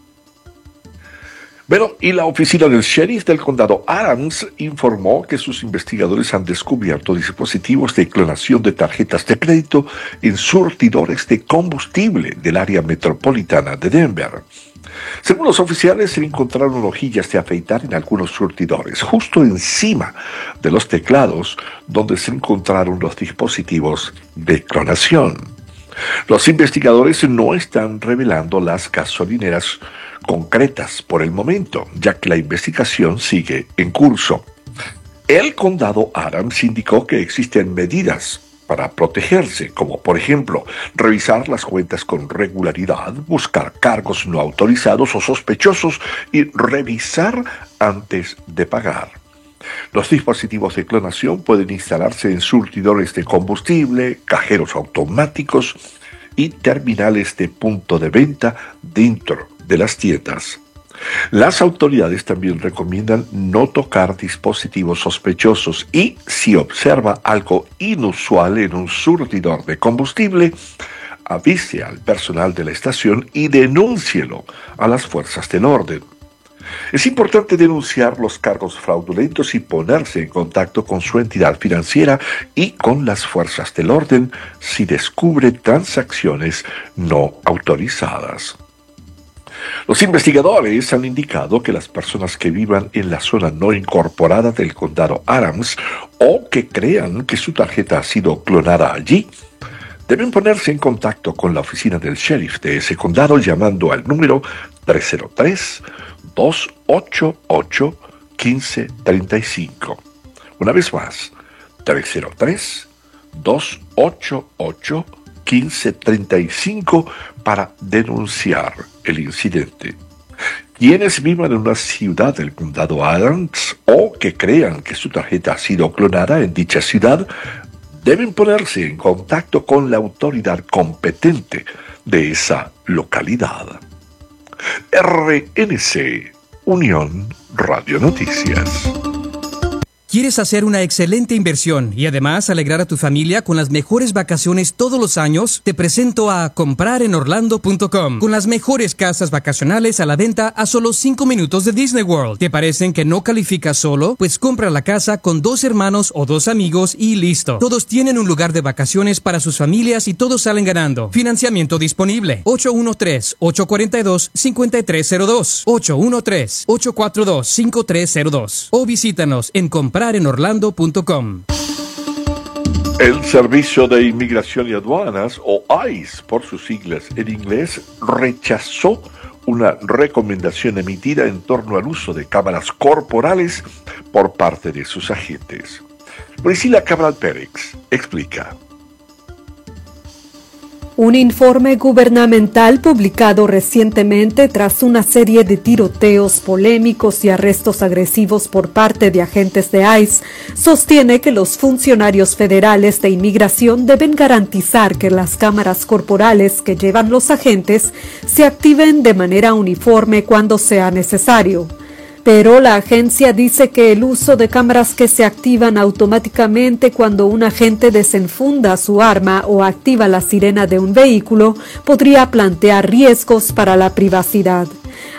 Bueno, y la oficina del sheriff del condado Adams informó que sus investigadores han descubierto dispositivos de clonación de tarjetas de crédito en surtidores de combustible del área metropolitana de Denver. Según los oficiales, se encontraron hojillas de afeitar en algunos surtidores, justo encima de los teclados donde se encontraron los dispositivos de clonación. Los investigadores no están revelando las gasolineras concretas por el momento, ya que la investigación sigue en curso. El condado Adams indicó que existen medidas para protegerse, como por ejemplo, revisar las cuentas con regularidad, buscar cargos no autorizados o sospechosos y revisar antes de pagar. Los dispositivos de clonación pueden instalarse en surtidores de combustible, cajeros automáticos y terminales de punto de venta dentro de las tiendas. Las autoridades también recomiendan no tocar dispositivos sospechosos y, si observa algo inusual en un surtidor de combustible, avise al personal de la estación y denúncielo a las fuerzas del orden. Es importante denunciar los cargos fraudulentos y ponerse en contacto con su entidad financiera y con las fuerzas del orden si descubre transacciones no autorizadas. Los investigadores han indicado que las personas que vivan en la zona no incorporada del condado Adams o que crean que su tarjeta ha sido clonada allí deben ponerse en contacto con la oficina del sheriff de ese condado llamando al número tres cero tres, dos ocho ocho, uno cinco tres cinco. Una vez más, tres cero tres, dos ocho ocho, uno cinco tres cinco para denunciar el incidente. Quienes vivan en una ciudad del condado Adams o que crean que su tarjeta ha sido clonada en dicha ciudad deben ponerse en contacto con la autoridad competente de esa localidad. R N C, Unión Radio Noticias. ¿Quieres hacer una excelente inversión y además alegrar a tu familia con las mejores vacaciones todos los años? Te presento a comprar en orlando punto com, con las mejores casas vacacionales a la venta a solo cinco minutos de Disney World. ¿Te parecen que no calificas solo? Pues compra la casa con dos hermanos o dos amigos y listo. Todos tienen un lugar de vacaciones para sus familias y todos salen ganando. Financiamiento disponible. ocho uno tres, ocho cuatro dos, cinco tres cero dos. ocho uno tres, ocho cuatro dos, cinco tres cero dos. O visítanos en comprar en orlando punto com. El Servicio de Inmigración y Aduanas, o I C E por sus siglas en inglés, rechazó una recomendación emitida en torno al uso de cámaras corporales por parte de sus agentes. Priscila Cabral Pérez explica. Un informe gubernamental publicado recientemente tras una serie de tiroteos polémicos y arrestos agresivos por parte de agentes de I C E sostiene que los funcionarios federales de inmigración deben garantizar que las cámaras corporales que llevan los agentes se activen de manera uniforme cuando sea necesario. Pero la agencia dice que el uso de cámaras que se activan automáticamente cuando un agente desenfunda su arma o activa la sirena de un vehículo podría plantear riesgos para la privacidad.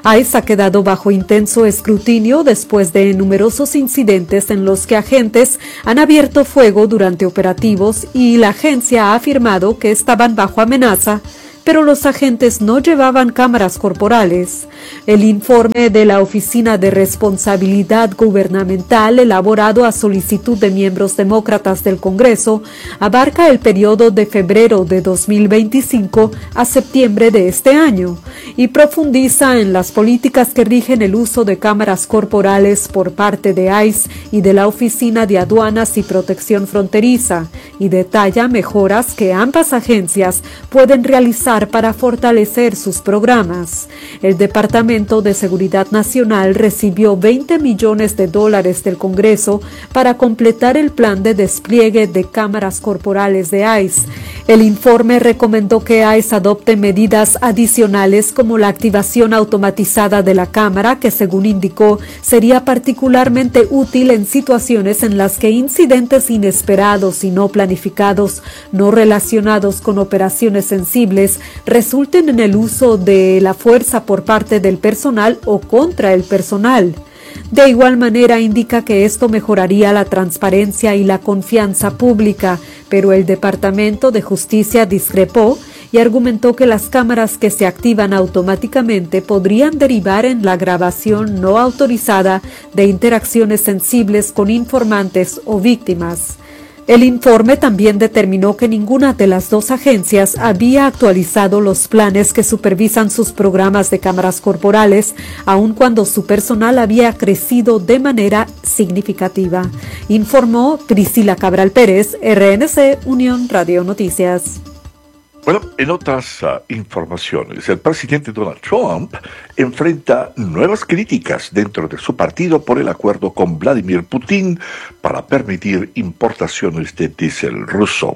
ICE ha quedado bajo intenso escrutinio después de numerosos incidentes en los que agentes han abierto fuego durante operativos y la agencia ha afirmado que estaban bajo amenaza, pero los agentes no llevaban cámaras corporales. El informe de la Oficina de Responsabilidad Gubernamental, elaborado a solicitud de miembros demócratas del Congreso, abarca el periodo de febrero de dos mil veinticinco a septiembre de este año y profundiza en las políticas que rigen el uso de cámaras corporales por parte de ICE y de la Oficina de Aduanas y Protección Fronteriza, y detalla mejoras que ambas agencias pueden realizar para fortalecer sus programas. El Departamento de Seguridad Nacional recibió veinte millones de dólares del Congreso para completar el plan de despliegue de cámaras corporales de ICE. El informe recomendó que ICE adopte medidas adicionales como la activación automatizada de la cámara, que según indicó sería particularmente útil en situaciones en las que incidentes inesperados y no planificados, no relacionados con operaciones sensibles, resulten en el uso de la fuerza por parte del personal o contra el personal. De igual manera indica que esto mejoraría la transparencia y la confianza pública, pero el Departamento de Justicia discrepó y argumentó que las cámaras que se activan automáticamente podrían derivar en la grabación no autorizada de interacciones sensibles con informantes o víctimas. El informe también determinó que ninguna de las dos agencias había actualizado los planes que supervisan sus programas de cámaras corporales, aun cuando su personal había crecido de manera significativa. Informó Priscila Cabral Pérez, R N C, Unión Radio Noticias. Bueno, en otras uh, informaciones, el presidente Donald Trump enfrenta nuevas críticas dentro de su partido por el acuerdo con Vladimir Putin para permitir importaciones de diésel ruso.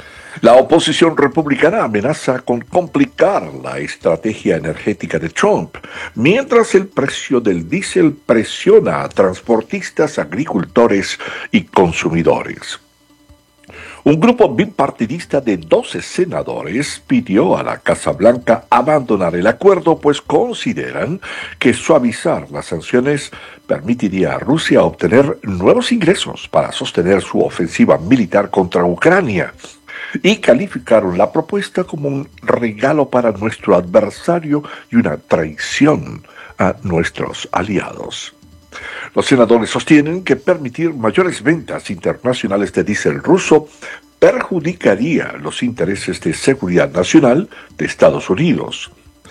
La oposición republicana amenaza con complicar la estrategia energética de Trump, mientras el precio del diésel presiona a transportistas, agricultores y consumidores. Un grupo bipartidista de doce senadores pidió a la Casa Blanca abandonar el acuerdo, pues consideran que suavizar las sanciones permitiría a Rusia obtener nuevos ingresos para sostener su ofensiva militar contra Ucrania, y calificaron la propuesta como un regalo para nuestro adversario y una traición a nuestros aliados. Los senadores sostienen que permitir mayores ventas internacionales de diésel ruso perjudicaría los intereses de seguridad nacional de Estados Unidos.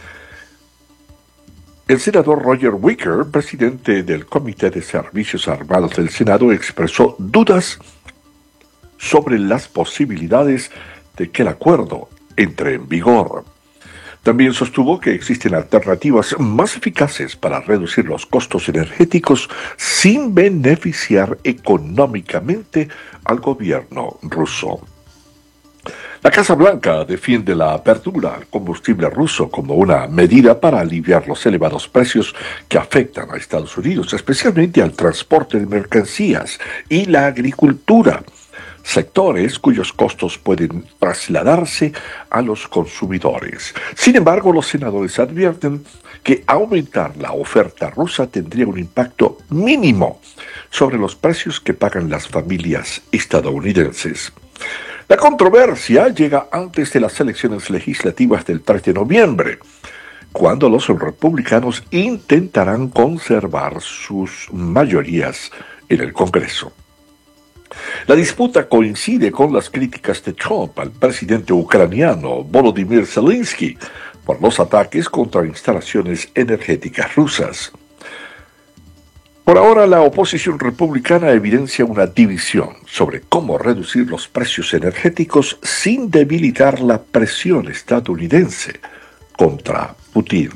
El senador Roger Wicker, presidente del Comité de Servicios Armados del Senado, expresó dudas sobre las posibilidades de que el acuerdo entre en vigor. También sostuvo que existen alternativas más eficaces para reducir los costos energéticos sin beneficiar económicamente al gobierno ruso. La Casa Blanca defiende la apertura al combustible ruso como una medida para aliviar los elevados precios que afectan a Estados Unidos, especialmente al transporte de mercancías y la agricultura, sectores cuyos costos pueden trasladarse a los consumidores. Sin embargo, los senadores advierten que aumentar la oferta rusa tendría un impacto mínimo sobre los precios que pagan las familias estadounidenses. La controversia llega antes de las elecciones legislativas del tres de noviembre, cuando los republicanos intentarán conservar sus mayorías en el Congreso. La disputa coincide con las críticas de Trump al presidente ucraniano Volodymyr Zelensky por los ataques contra instalaciones energéticas rusas. Por ahora, la oposición republicana evidencia una división sobre cómo reducir los precios energéticos sin debilitar la presión estadounidense contra Putin.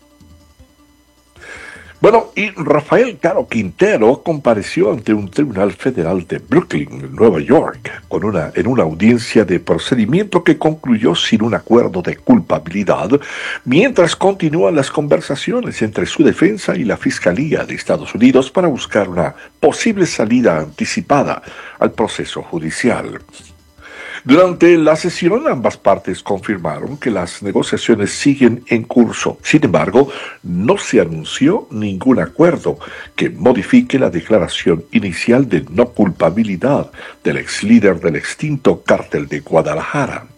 Bueno, y Rafael Caro Quintero compareció ante un tribunal federal de Brooklyn, Nueva York, con una, en una audiencia de procedimiento que concluyó sin un acuerdo de culpabilidad, mientras continúan las conversaciones entre su defensa y la Fiscalía de Estados Unidos para buscar una posible salida anticipada al proceso judicial. Durante la sesión, ambas partes confirmaron que las negociaciones siguen en curso. Sin embargo, no se anunció ningún acuerdo que modifique la declaración inicial de no culpabilidad del ex líder del extinto Cártel de Guadalajara.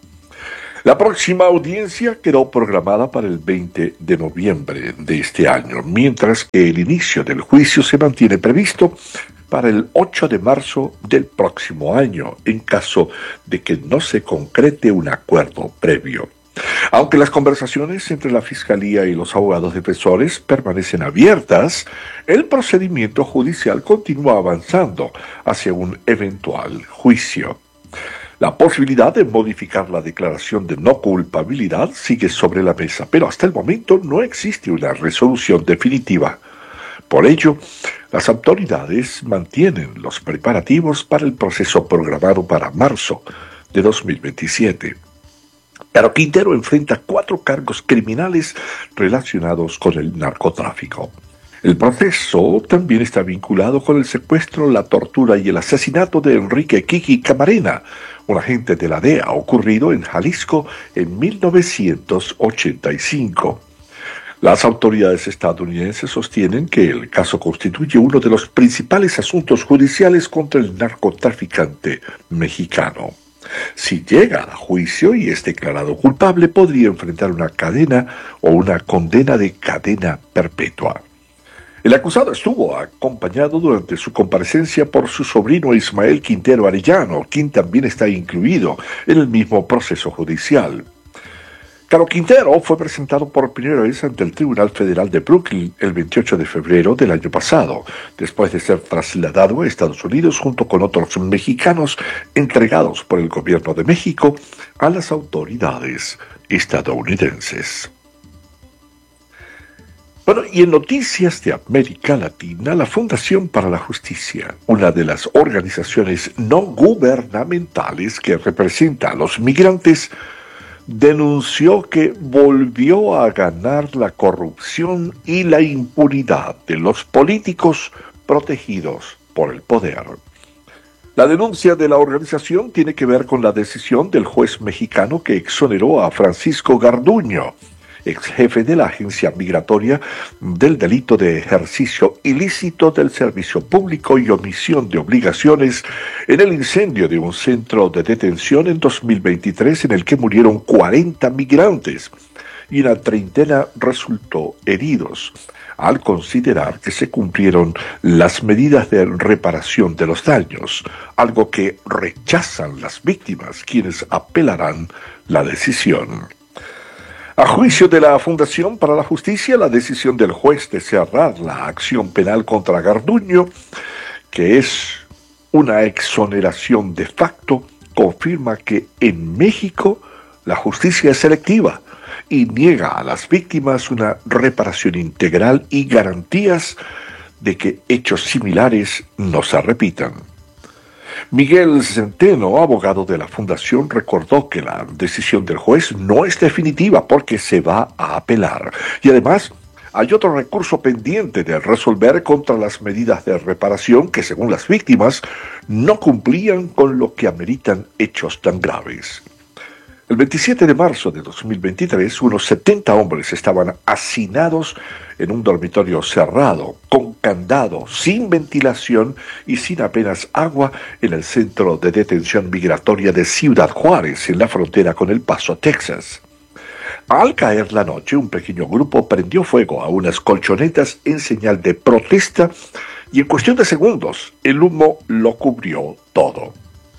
La próxima audiencia quedó programada para el veinte de noviembre de este año, mientras que el inicio del juicio se mantiene previsto para el ocho de marzo del próximo año, en caso de que no se concrete un acuerdo previo. Aunque las conversaciones entre la Fiscalía y los abogados defensores permanecen abiertas, el procedimiento judicial continúa avanzando hacia un eventual juicio. La posibilidad de modificar la declaración de no culpabilidad sigue sobre la mesa, pero hasta el momento no existe una resolución definitiva. Por ello, las autoridades mantienen los preparativos para el proceso programado para marzo de dos mil veintisiete. Caro Quintero enfrenta cuatro cargos criminales relacionados con el narcotráfico. El proceso también está vinculado con el secuestro, la tortura y el asesinato de Enrique Kiki Camarena, un agente de la D E A ocurrido en Jalisco en mil novecientos ochenta y cinco. Las autoridades estadounidenses sostienen que el caso constituye uno de los principales asuntos judiciales contra el narcotraficante mexicano. Si llega a juicio y es declarado culpable, podría enfrentar una cadena o una condena de cadena perpetua. El acusado estuvo acompañado durante su comparecencia por su sobrino Ismael Quintero Arellano, quien también está incluido en el mismo proceso judicial. Caro Quintero fue presentado por primera vez ante el Tribunal Federal de Brooklyn el veintiocho de febrero del año pasado, después de ser trasladado a Estados Unidos junto con otros mexicanos entregados por el gobierno de México a las autoridades estadounidenses. Bueno, y en noticias de América Latina, la Fundación para la Justicia, una de las organizaciones no gubernamentales que representa a los migrantes, denunció que volvió a ganar la corrupción y la impunidad de los políticos protegidos por el poder. La denuncia de la organización tiene que ver con la decisión del juez mexicano que exoneró a Francisco Garduño, ex jefe de la agencia migratoria, del delito de ejercicio ilícito del servicio público y omisión de obligaciones en el incendio de un centro de detención en dos mil veintitrés en el que murieron cuarenta migrantes y una treintena resultó heridos, al considerar que se cumplieron las medidas de reparación de los daños, algo que rechazan las víctimas, quienes apelarán la decisión. A juicio de la Fundación para la Justicia, la decisión del juez de cerrar la acción penal contra Garduño, que es una exoneración de facto, confirma que en México la justicia es selectiva y niega a las víctimas una reparación integral y garantías de que hechos similares no se repitan. Miguel Centeno, abogado de la Fundación, recordó que la decisión del juez no es definitiva porque se va a apelar. Y además, hay otro recurso pendiente de resolver contra las medidas de reparación que, según las víctimas, no cumplían con lo que ameritan hechos tan graves. El veintisiete de marzo de dos mil veintitrés, unos setenta hombres estaban hacinados en un dormitorio cerrado, con candado, sin ventilación y sin apenas agua en el centro de detención migratoria de Ciudad Juárez, en la frontera con El Paso, Texas. Al caer la noche, un pequeño grupo prendió fuego a unas colchonetas en señal de protesta y en cuestión de segundos el humo lo cubrió todo.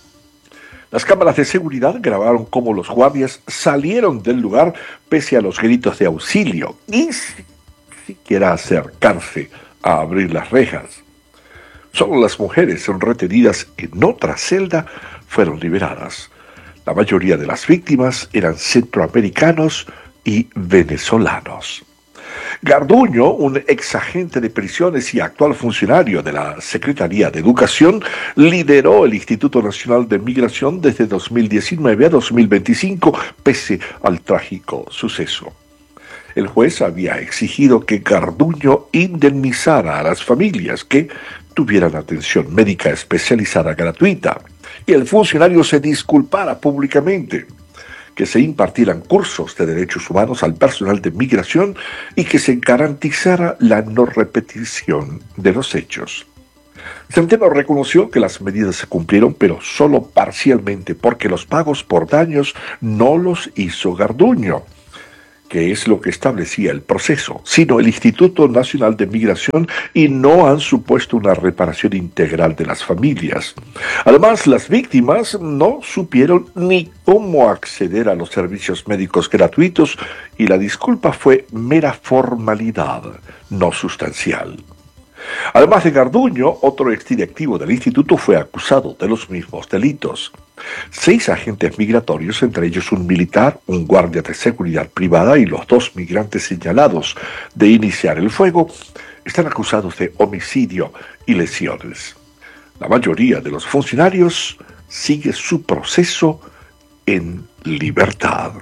Las cámaras de seguridad grabaron cómo los guardias salieron del lugar pese a los gritos de auxilio y sin siquiera acercarse a abrir las rejas. Solo las mujeres retenidas en otra celda fueron liberadas. La mayoría de las víctimas eran centroamericanos y venezolanos. Garduño, un exagente de prisiones y actual funcionario de la Secretaría de Educación, lideró el Instituto Nacional de Migración desde dos mil diecinueve a dos mil veinticinco, pese al trágico suceso. El juez había exigido que Garduño indemnizara a las familias que tuvieran atención médica especializada gratuita y el funcionario se disculpara públicamente, que se impartieran cursos de derechos humanos al personal de migración y que se garantizara la no repetición de los hechos. Centeno reconoció que las medidas se cumplieron, pero solo parcialmente, porque los pagos por daños no los hizo Garduño, que es lo que establecía el proceso, sino el Instituto Nacional de Migración, y no han supuesto una reparación integral de las familias. Además, las víctimas no supieron ni cómo acceder a los servicios médicos gratuitos y la disculpa fue mera formalidad, no sustancial. Además de Garduño, otro exdirectivo del instituto fue acusado de los mismos delitos. Seis agentes migratorios, entre ellos un militar, un guardia de seguridad privada y los dos migrantes señalados de iniciar el fuego, están acusados de homicidio y lesiones. La mayoría de los funcionarios sigue su proceso en libertad.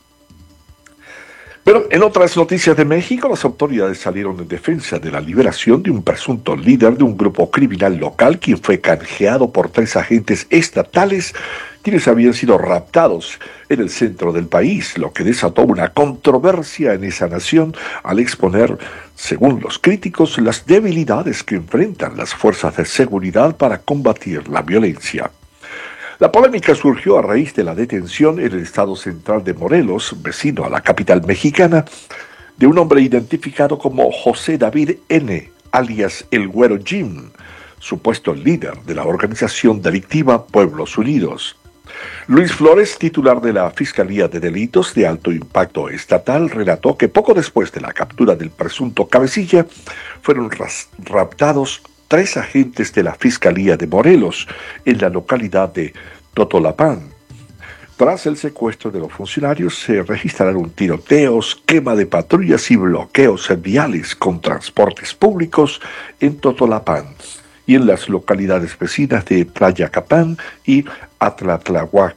Pero en otras noticias de México, las autoridades salieron en defensa de la liberación de un presunto líder de un grupo criminal local, quien fue canjeado por tres agentes estatales, quienes habían sido raptados en el centro del país, lo que desató una controversia en esa nación al exponer, según los críticos, las debilidades que enfrentan las fuerzas de seguridad para combatir la violencia. La polémica surgió a raíz de la detención en el estado central de Morelos, vecino a la capital mexicana, de un hombre identificado como José David N., alias El Güero Jim, supuesto líder de la organización delictiva Pueblos Unidos. Luis Flores, titular de la Fiscalía de Delitos de Alto Impacto Estatal, relató que poco después de la captura del presunto cabecilla, fueron raptados tres agentes de la Fiscalía de Morelos en la localidad de Totolapán. Tras el secuestro de los funcionarios se registraron tiroteos, quema de patrullas y bloqueos viales con transportes públicos en Totolapán y en las localidades vecinas de Tlayacapán y Atlatlahuacán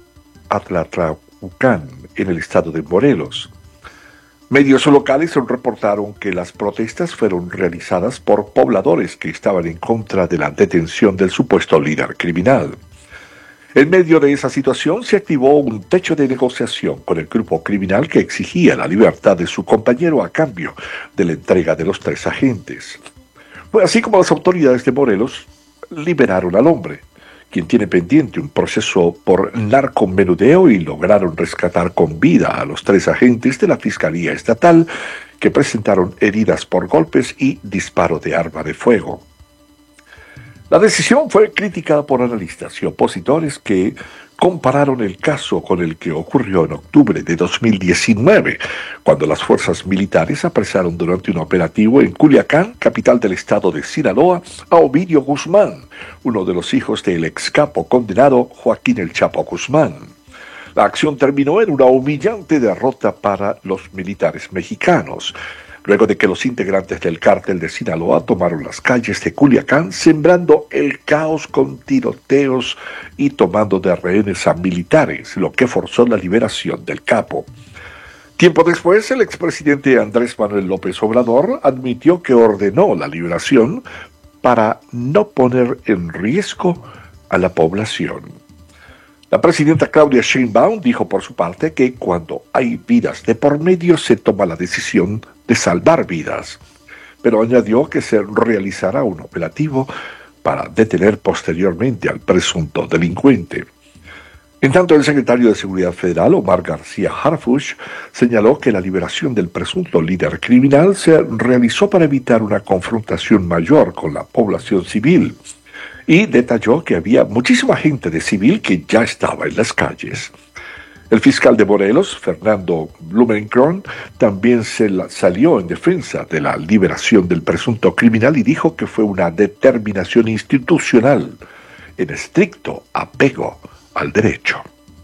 en el estado de Morelos. Medios locales reportaron que las protestas fueron realizadas por pobladores que estaban en contra de la detención del supuesto líder criminal. En medio de esa situación se activó un techo de negociación con el grupo criminal que exigía la libertad de su compañero a cambio de la entrega de los tres agentes. Fue así como las autoridades de Morelos liberaron al hombre, quien tiene pendiente un proceso por narcomenudeo, y lograron rescatar con vida a los tres agentes de la Fiscalía Estatal que presentaron heridas por golpes y disparo de arma de fuego. La decisión fue criticada por analistas y opositores que compararon el caso con el que ocurrió en octubre de dos mil diecinueve, cuando las fuerzas militares apresaron durante un operativo en Culiacán, capital del estado de Sinaloa, a Ovidio Guzmán, uno de los hijos del ex capo condenado Joaquín El Chapo Guzmán. La acción terminó en una humillante derrota para los militares mexicanos, luego de que los integrantes del cártel de Sinaloa tomaron las calles de Culiacán, sembrando el caos con tiroteos y tomando de rehenes a militares, lo que forzó la liberación del capo. Tiempo después, el expresidente Andrés Manuel López Obrador admitió que ordenó la liberación para no poner en riesgo a la población. La presidenta Claudia Sheinbaum dijo por su parte que cuando hay vidas de por medio se toma la decisión de salvar vidas, pero añadió que se realizará un operativo para detener posteriormente al presunto delincuente. En tanto, el secretario de Seguridad Federal, Omar García Harfuch, señaló que la liberación del presunto líder criminal se realizó para evitar una confrontación mayor con la población civil, y detalló que había muchísima gente de civil que ya estaba en las calles. El fiscal de Morelos, Fernando Blumenkron, también se la salió en defensa de la liberación del presunto criminal y dijo que fue una determinación institucional en estricto apego al derecho.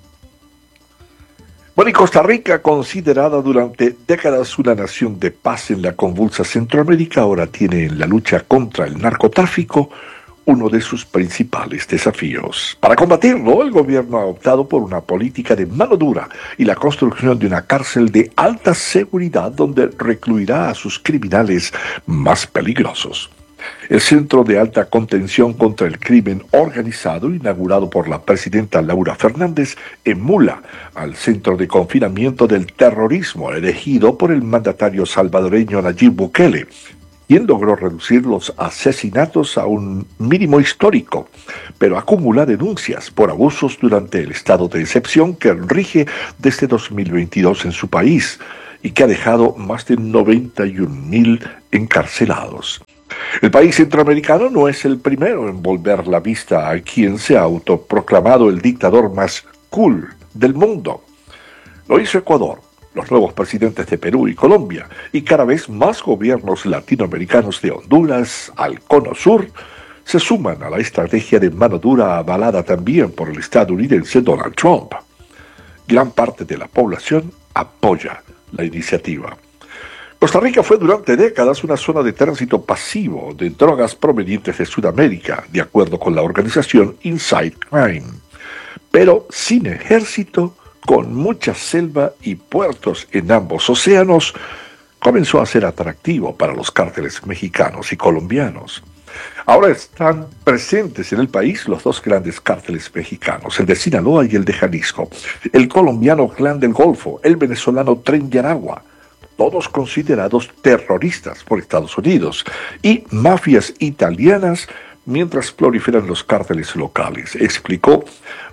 Bueno, y Costa Rica, considerada durante décadas una nación de paz en la convulsa Centroamérica, ahora tiene en la lucha contra el narcotráfico uno de sus principales desafíos. Para combatirlo, el gobierno ha optado por una política de mano dura y la construcción de una cárcel de alta seguridad donde recluirá a sus criminales más peligrosos. El Centro de Alta Contención contra el Crimen Organizado, inaugurado por la presidenta Laura Fernández, emula al Centro de Confinamiento del Terrorismo, elegido por el mandatario salvadoreño Nayib Bukele, quien logró reducir los asesinatos a un mínimo histórico, pero acumula denuncias por abusos durante el estado de excepción que rige desde dos mil veintidós en su país y que ha dejado más de noventa y un mil encarcelados. El país centroamericano no es el primero en volver la vista a quien se ha autoproclamado el dictador más cool del mundo. Lo hizo Ecuador, los nuevos presidentes de Perú y Colombia, y cada vez más gobiernos latinoamericanos de Honduras al Cono Sur se suman a la estrategia de mano dura avalada también por el estadounidense Donald Trump. Gran parte de la población apoya la iniciativa. Costa Rica fue durante décadas una zona de tránsito pasivo de drogas provenientes de Sudamérica, de acuerdo con la organización Inside Crime. Pero sin ejército, con mucha selva y puertos en ambos océanos, comenzó a ser atractivo para los cárteles mexicanos y colombianos. Ahora están presentes en el país los dos grandes cárteles mexicanos, el de Sinaloa y el de Jalisco, el colombiano Clan del Golfo, el venezolano Tren de Aragua, todos considerados terroristas por Estados Unidos, y mafias italianas mientras proliferan los cárteles locales, explicó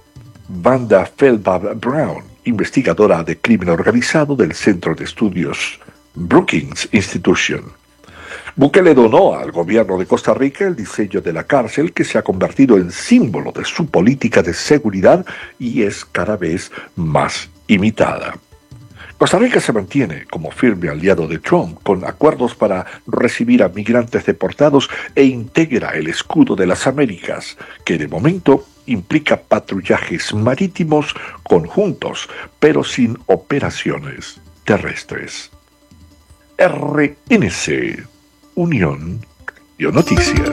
Wanda Feldbaum Brown, investigadora de crimen organizado del Centro de Estudios Brookings Institution. Bukele donó al gobierno de Costa Rica el diseño de la cárcel, que se ha convertido en símbolo de su política de seguridad y es cada vez más imitada. Costa Rica se mantiene como firme aliado de Trump, con acuerdos para recibir a migrantes deportados e integra el escudo de las Américas, que de momento implica patrullajes marítimos conjuntos, pero sin operaciones terrestres. R N C, Unión Radio Noticias.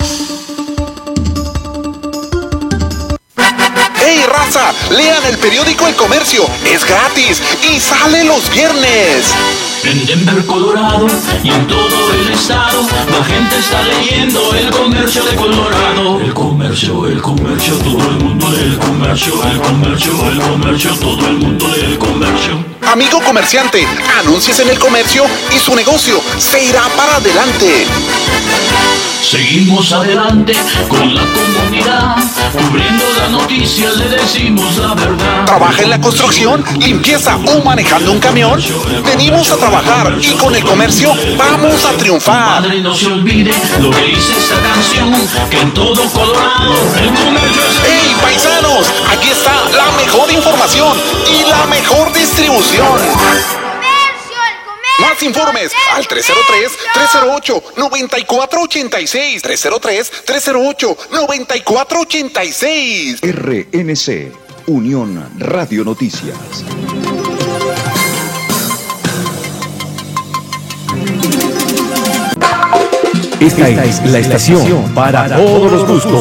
¡Hey, raza! Lean el periódico El Comercio, es gratis y sale los viernes. En Denver, Colorado y en todo el estado, la gente está leyendo El Comercio de Colorado. El comercio, el comercio, todo el mundo lee El Comercio, el comercio, el comercio, todo el mundo lee El Comercio. Amigo comerciante, anúnciese en El Comercio y su negocio se irá para adelante. Seguimos adelante con la comunidad, cubriendo las noticias, le decimos la verdad. ¿Trabaja en la construcción, limpieza o manejando un camión? Venimos a trabajar y con El Comercio vamos a triunfar. Padre, no se olvide lo que dice esta canción, que en todo Colorado El Comercio es... ¡Hey, paisanos! Aquí está la mejor información y la mejor distribución. Más informes al tres cero tres, tres cero ocho, nueve cuatro ocho seis, tres cero tres, tres cero ocho, nueve cuatro ocho seis. R N C, Unión Radio Noticias. Esta es la estación para todos los gustos.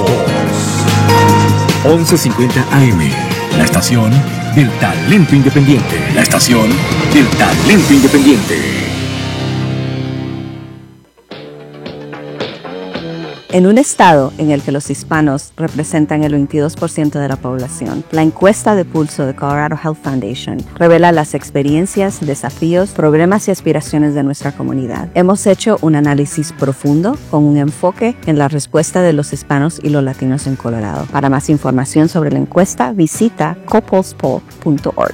once cincuenta A M, la estación del talento independiente. La estación del talento independiente. En un estado en el que los hispanos representan el veintidós por ciento de la población, la encuesta de pulso de Colorado Health Foundation revela las experiencias, desafíos, problemas y aspiraciones de nuestra comunidad. Hemos hecho un análisis profundo con un enfoque en la respuesta de los hispanos y los latinos en Colorado. Para más información sobre la encuesta, visita copulse poll punto org.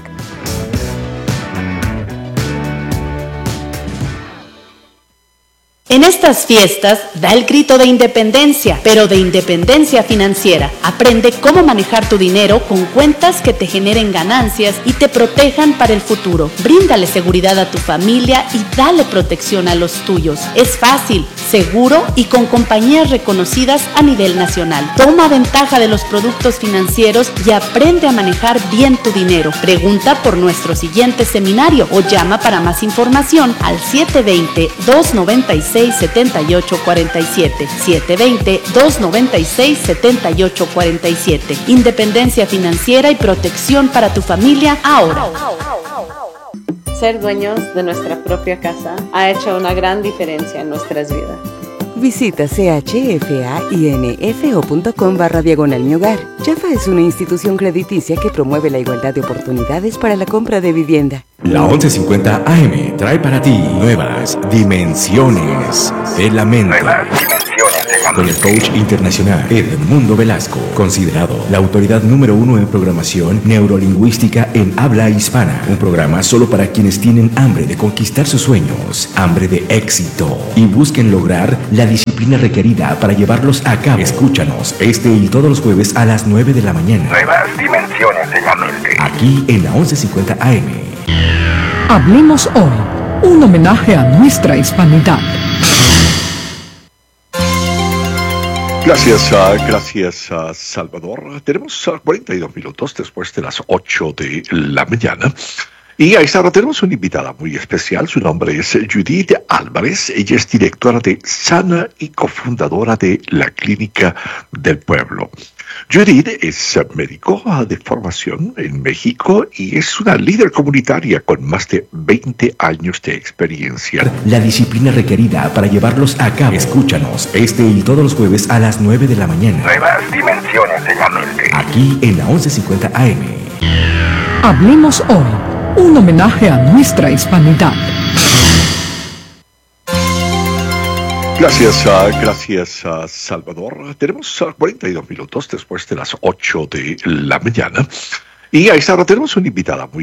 En estas fiestas, da el grito de independencia, pero de independencia financiera. Aprende cómo manejar tu dinero con cuentas que te generen ganancias y te protejan para el futuro. Bríndale seguridad a tu familia y dale protección a los tuyos. Es fácil, seguro y con compañías reconocidas a nivel nacional. Toma ventaja de los productos financieros y aprende a manejar bien tu dinero. Pregunta por nuestro siguiente seminario o llama para más información al siete dos cero, dos nueve seis, seis, siete ocho cuatro siete. siete dos cero, dos nueve seis, siete ocho cuatro siete. Independencia financiera y protección para tu familia ahora. Ser dueños de nuestra propia casa ha hecho una gran diferencia en nuestras vidas. Visita chfainfo.com barra diagonal mi hogar. Chafa es una institución crediticia que promueve la igualdad de oportunidades para la compra de vivienda. La once cincuenta A M trae para ti nuevas dimensiones de la mente. Con el coach internacional Edmundo Velasco, considerado la autoridad número uno en programación neurolingüística en habla hispana. Un programa solo para quienes tienen hambre de conquistar sus sueños, hambre de éxito y busquen lograr la disciplina requerida para llevarlos a cabo. Escúchanos este y todos los jueves a las nueve de la mañana. Nuevas dimensiones de la mente. Aquí en la once cincuenta A M. Hablemos hoy, un homenaje a nuestra hispanidad. Gracias, uh, gracias uh, Salvador. Tenemos uh, cuarenta y dos minutos después de las ocho de la mañana. Y a esta hora tenemos una invitada muy especial. Su nombre es Judith Álvarez. Ella es directora de Sana y cofundadora de la Clínica del Pueblo. Judith es médico de formación en México y es una líder comunitaria con más de veinte años de experiencia. La disciplina requerida para llevarlos a cabo. Escúchanos este y todos los jueves a las nueve de la mañana. Nuevas dimensiones de la mente. Aquí en la once cincuenta A M. Hablemos hoy, un homenaje a nuestra hispanidad. Gracias, uh, gracias uh, Salvador. Tenemos uh, cuarenta y dos minutos después de las ocho de la mañana. Y a esta hora tenemos una invitada muy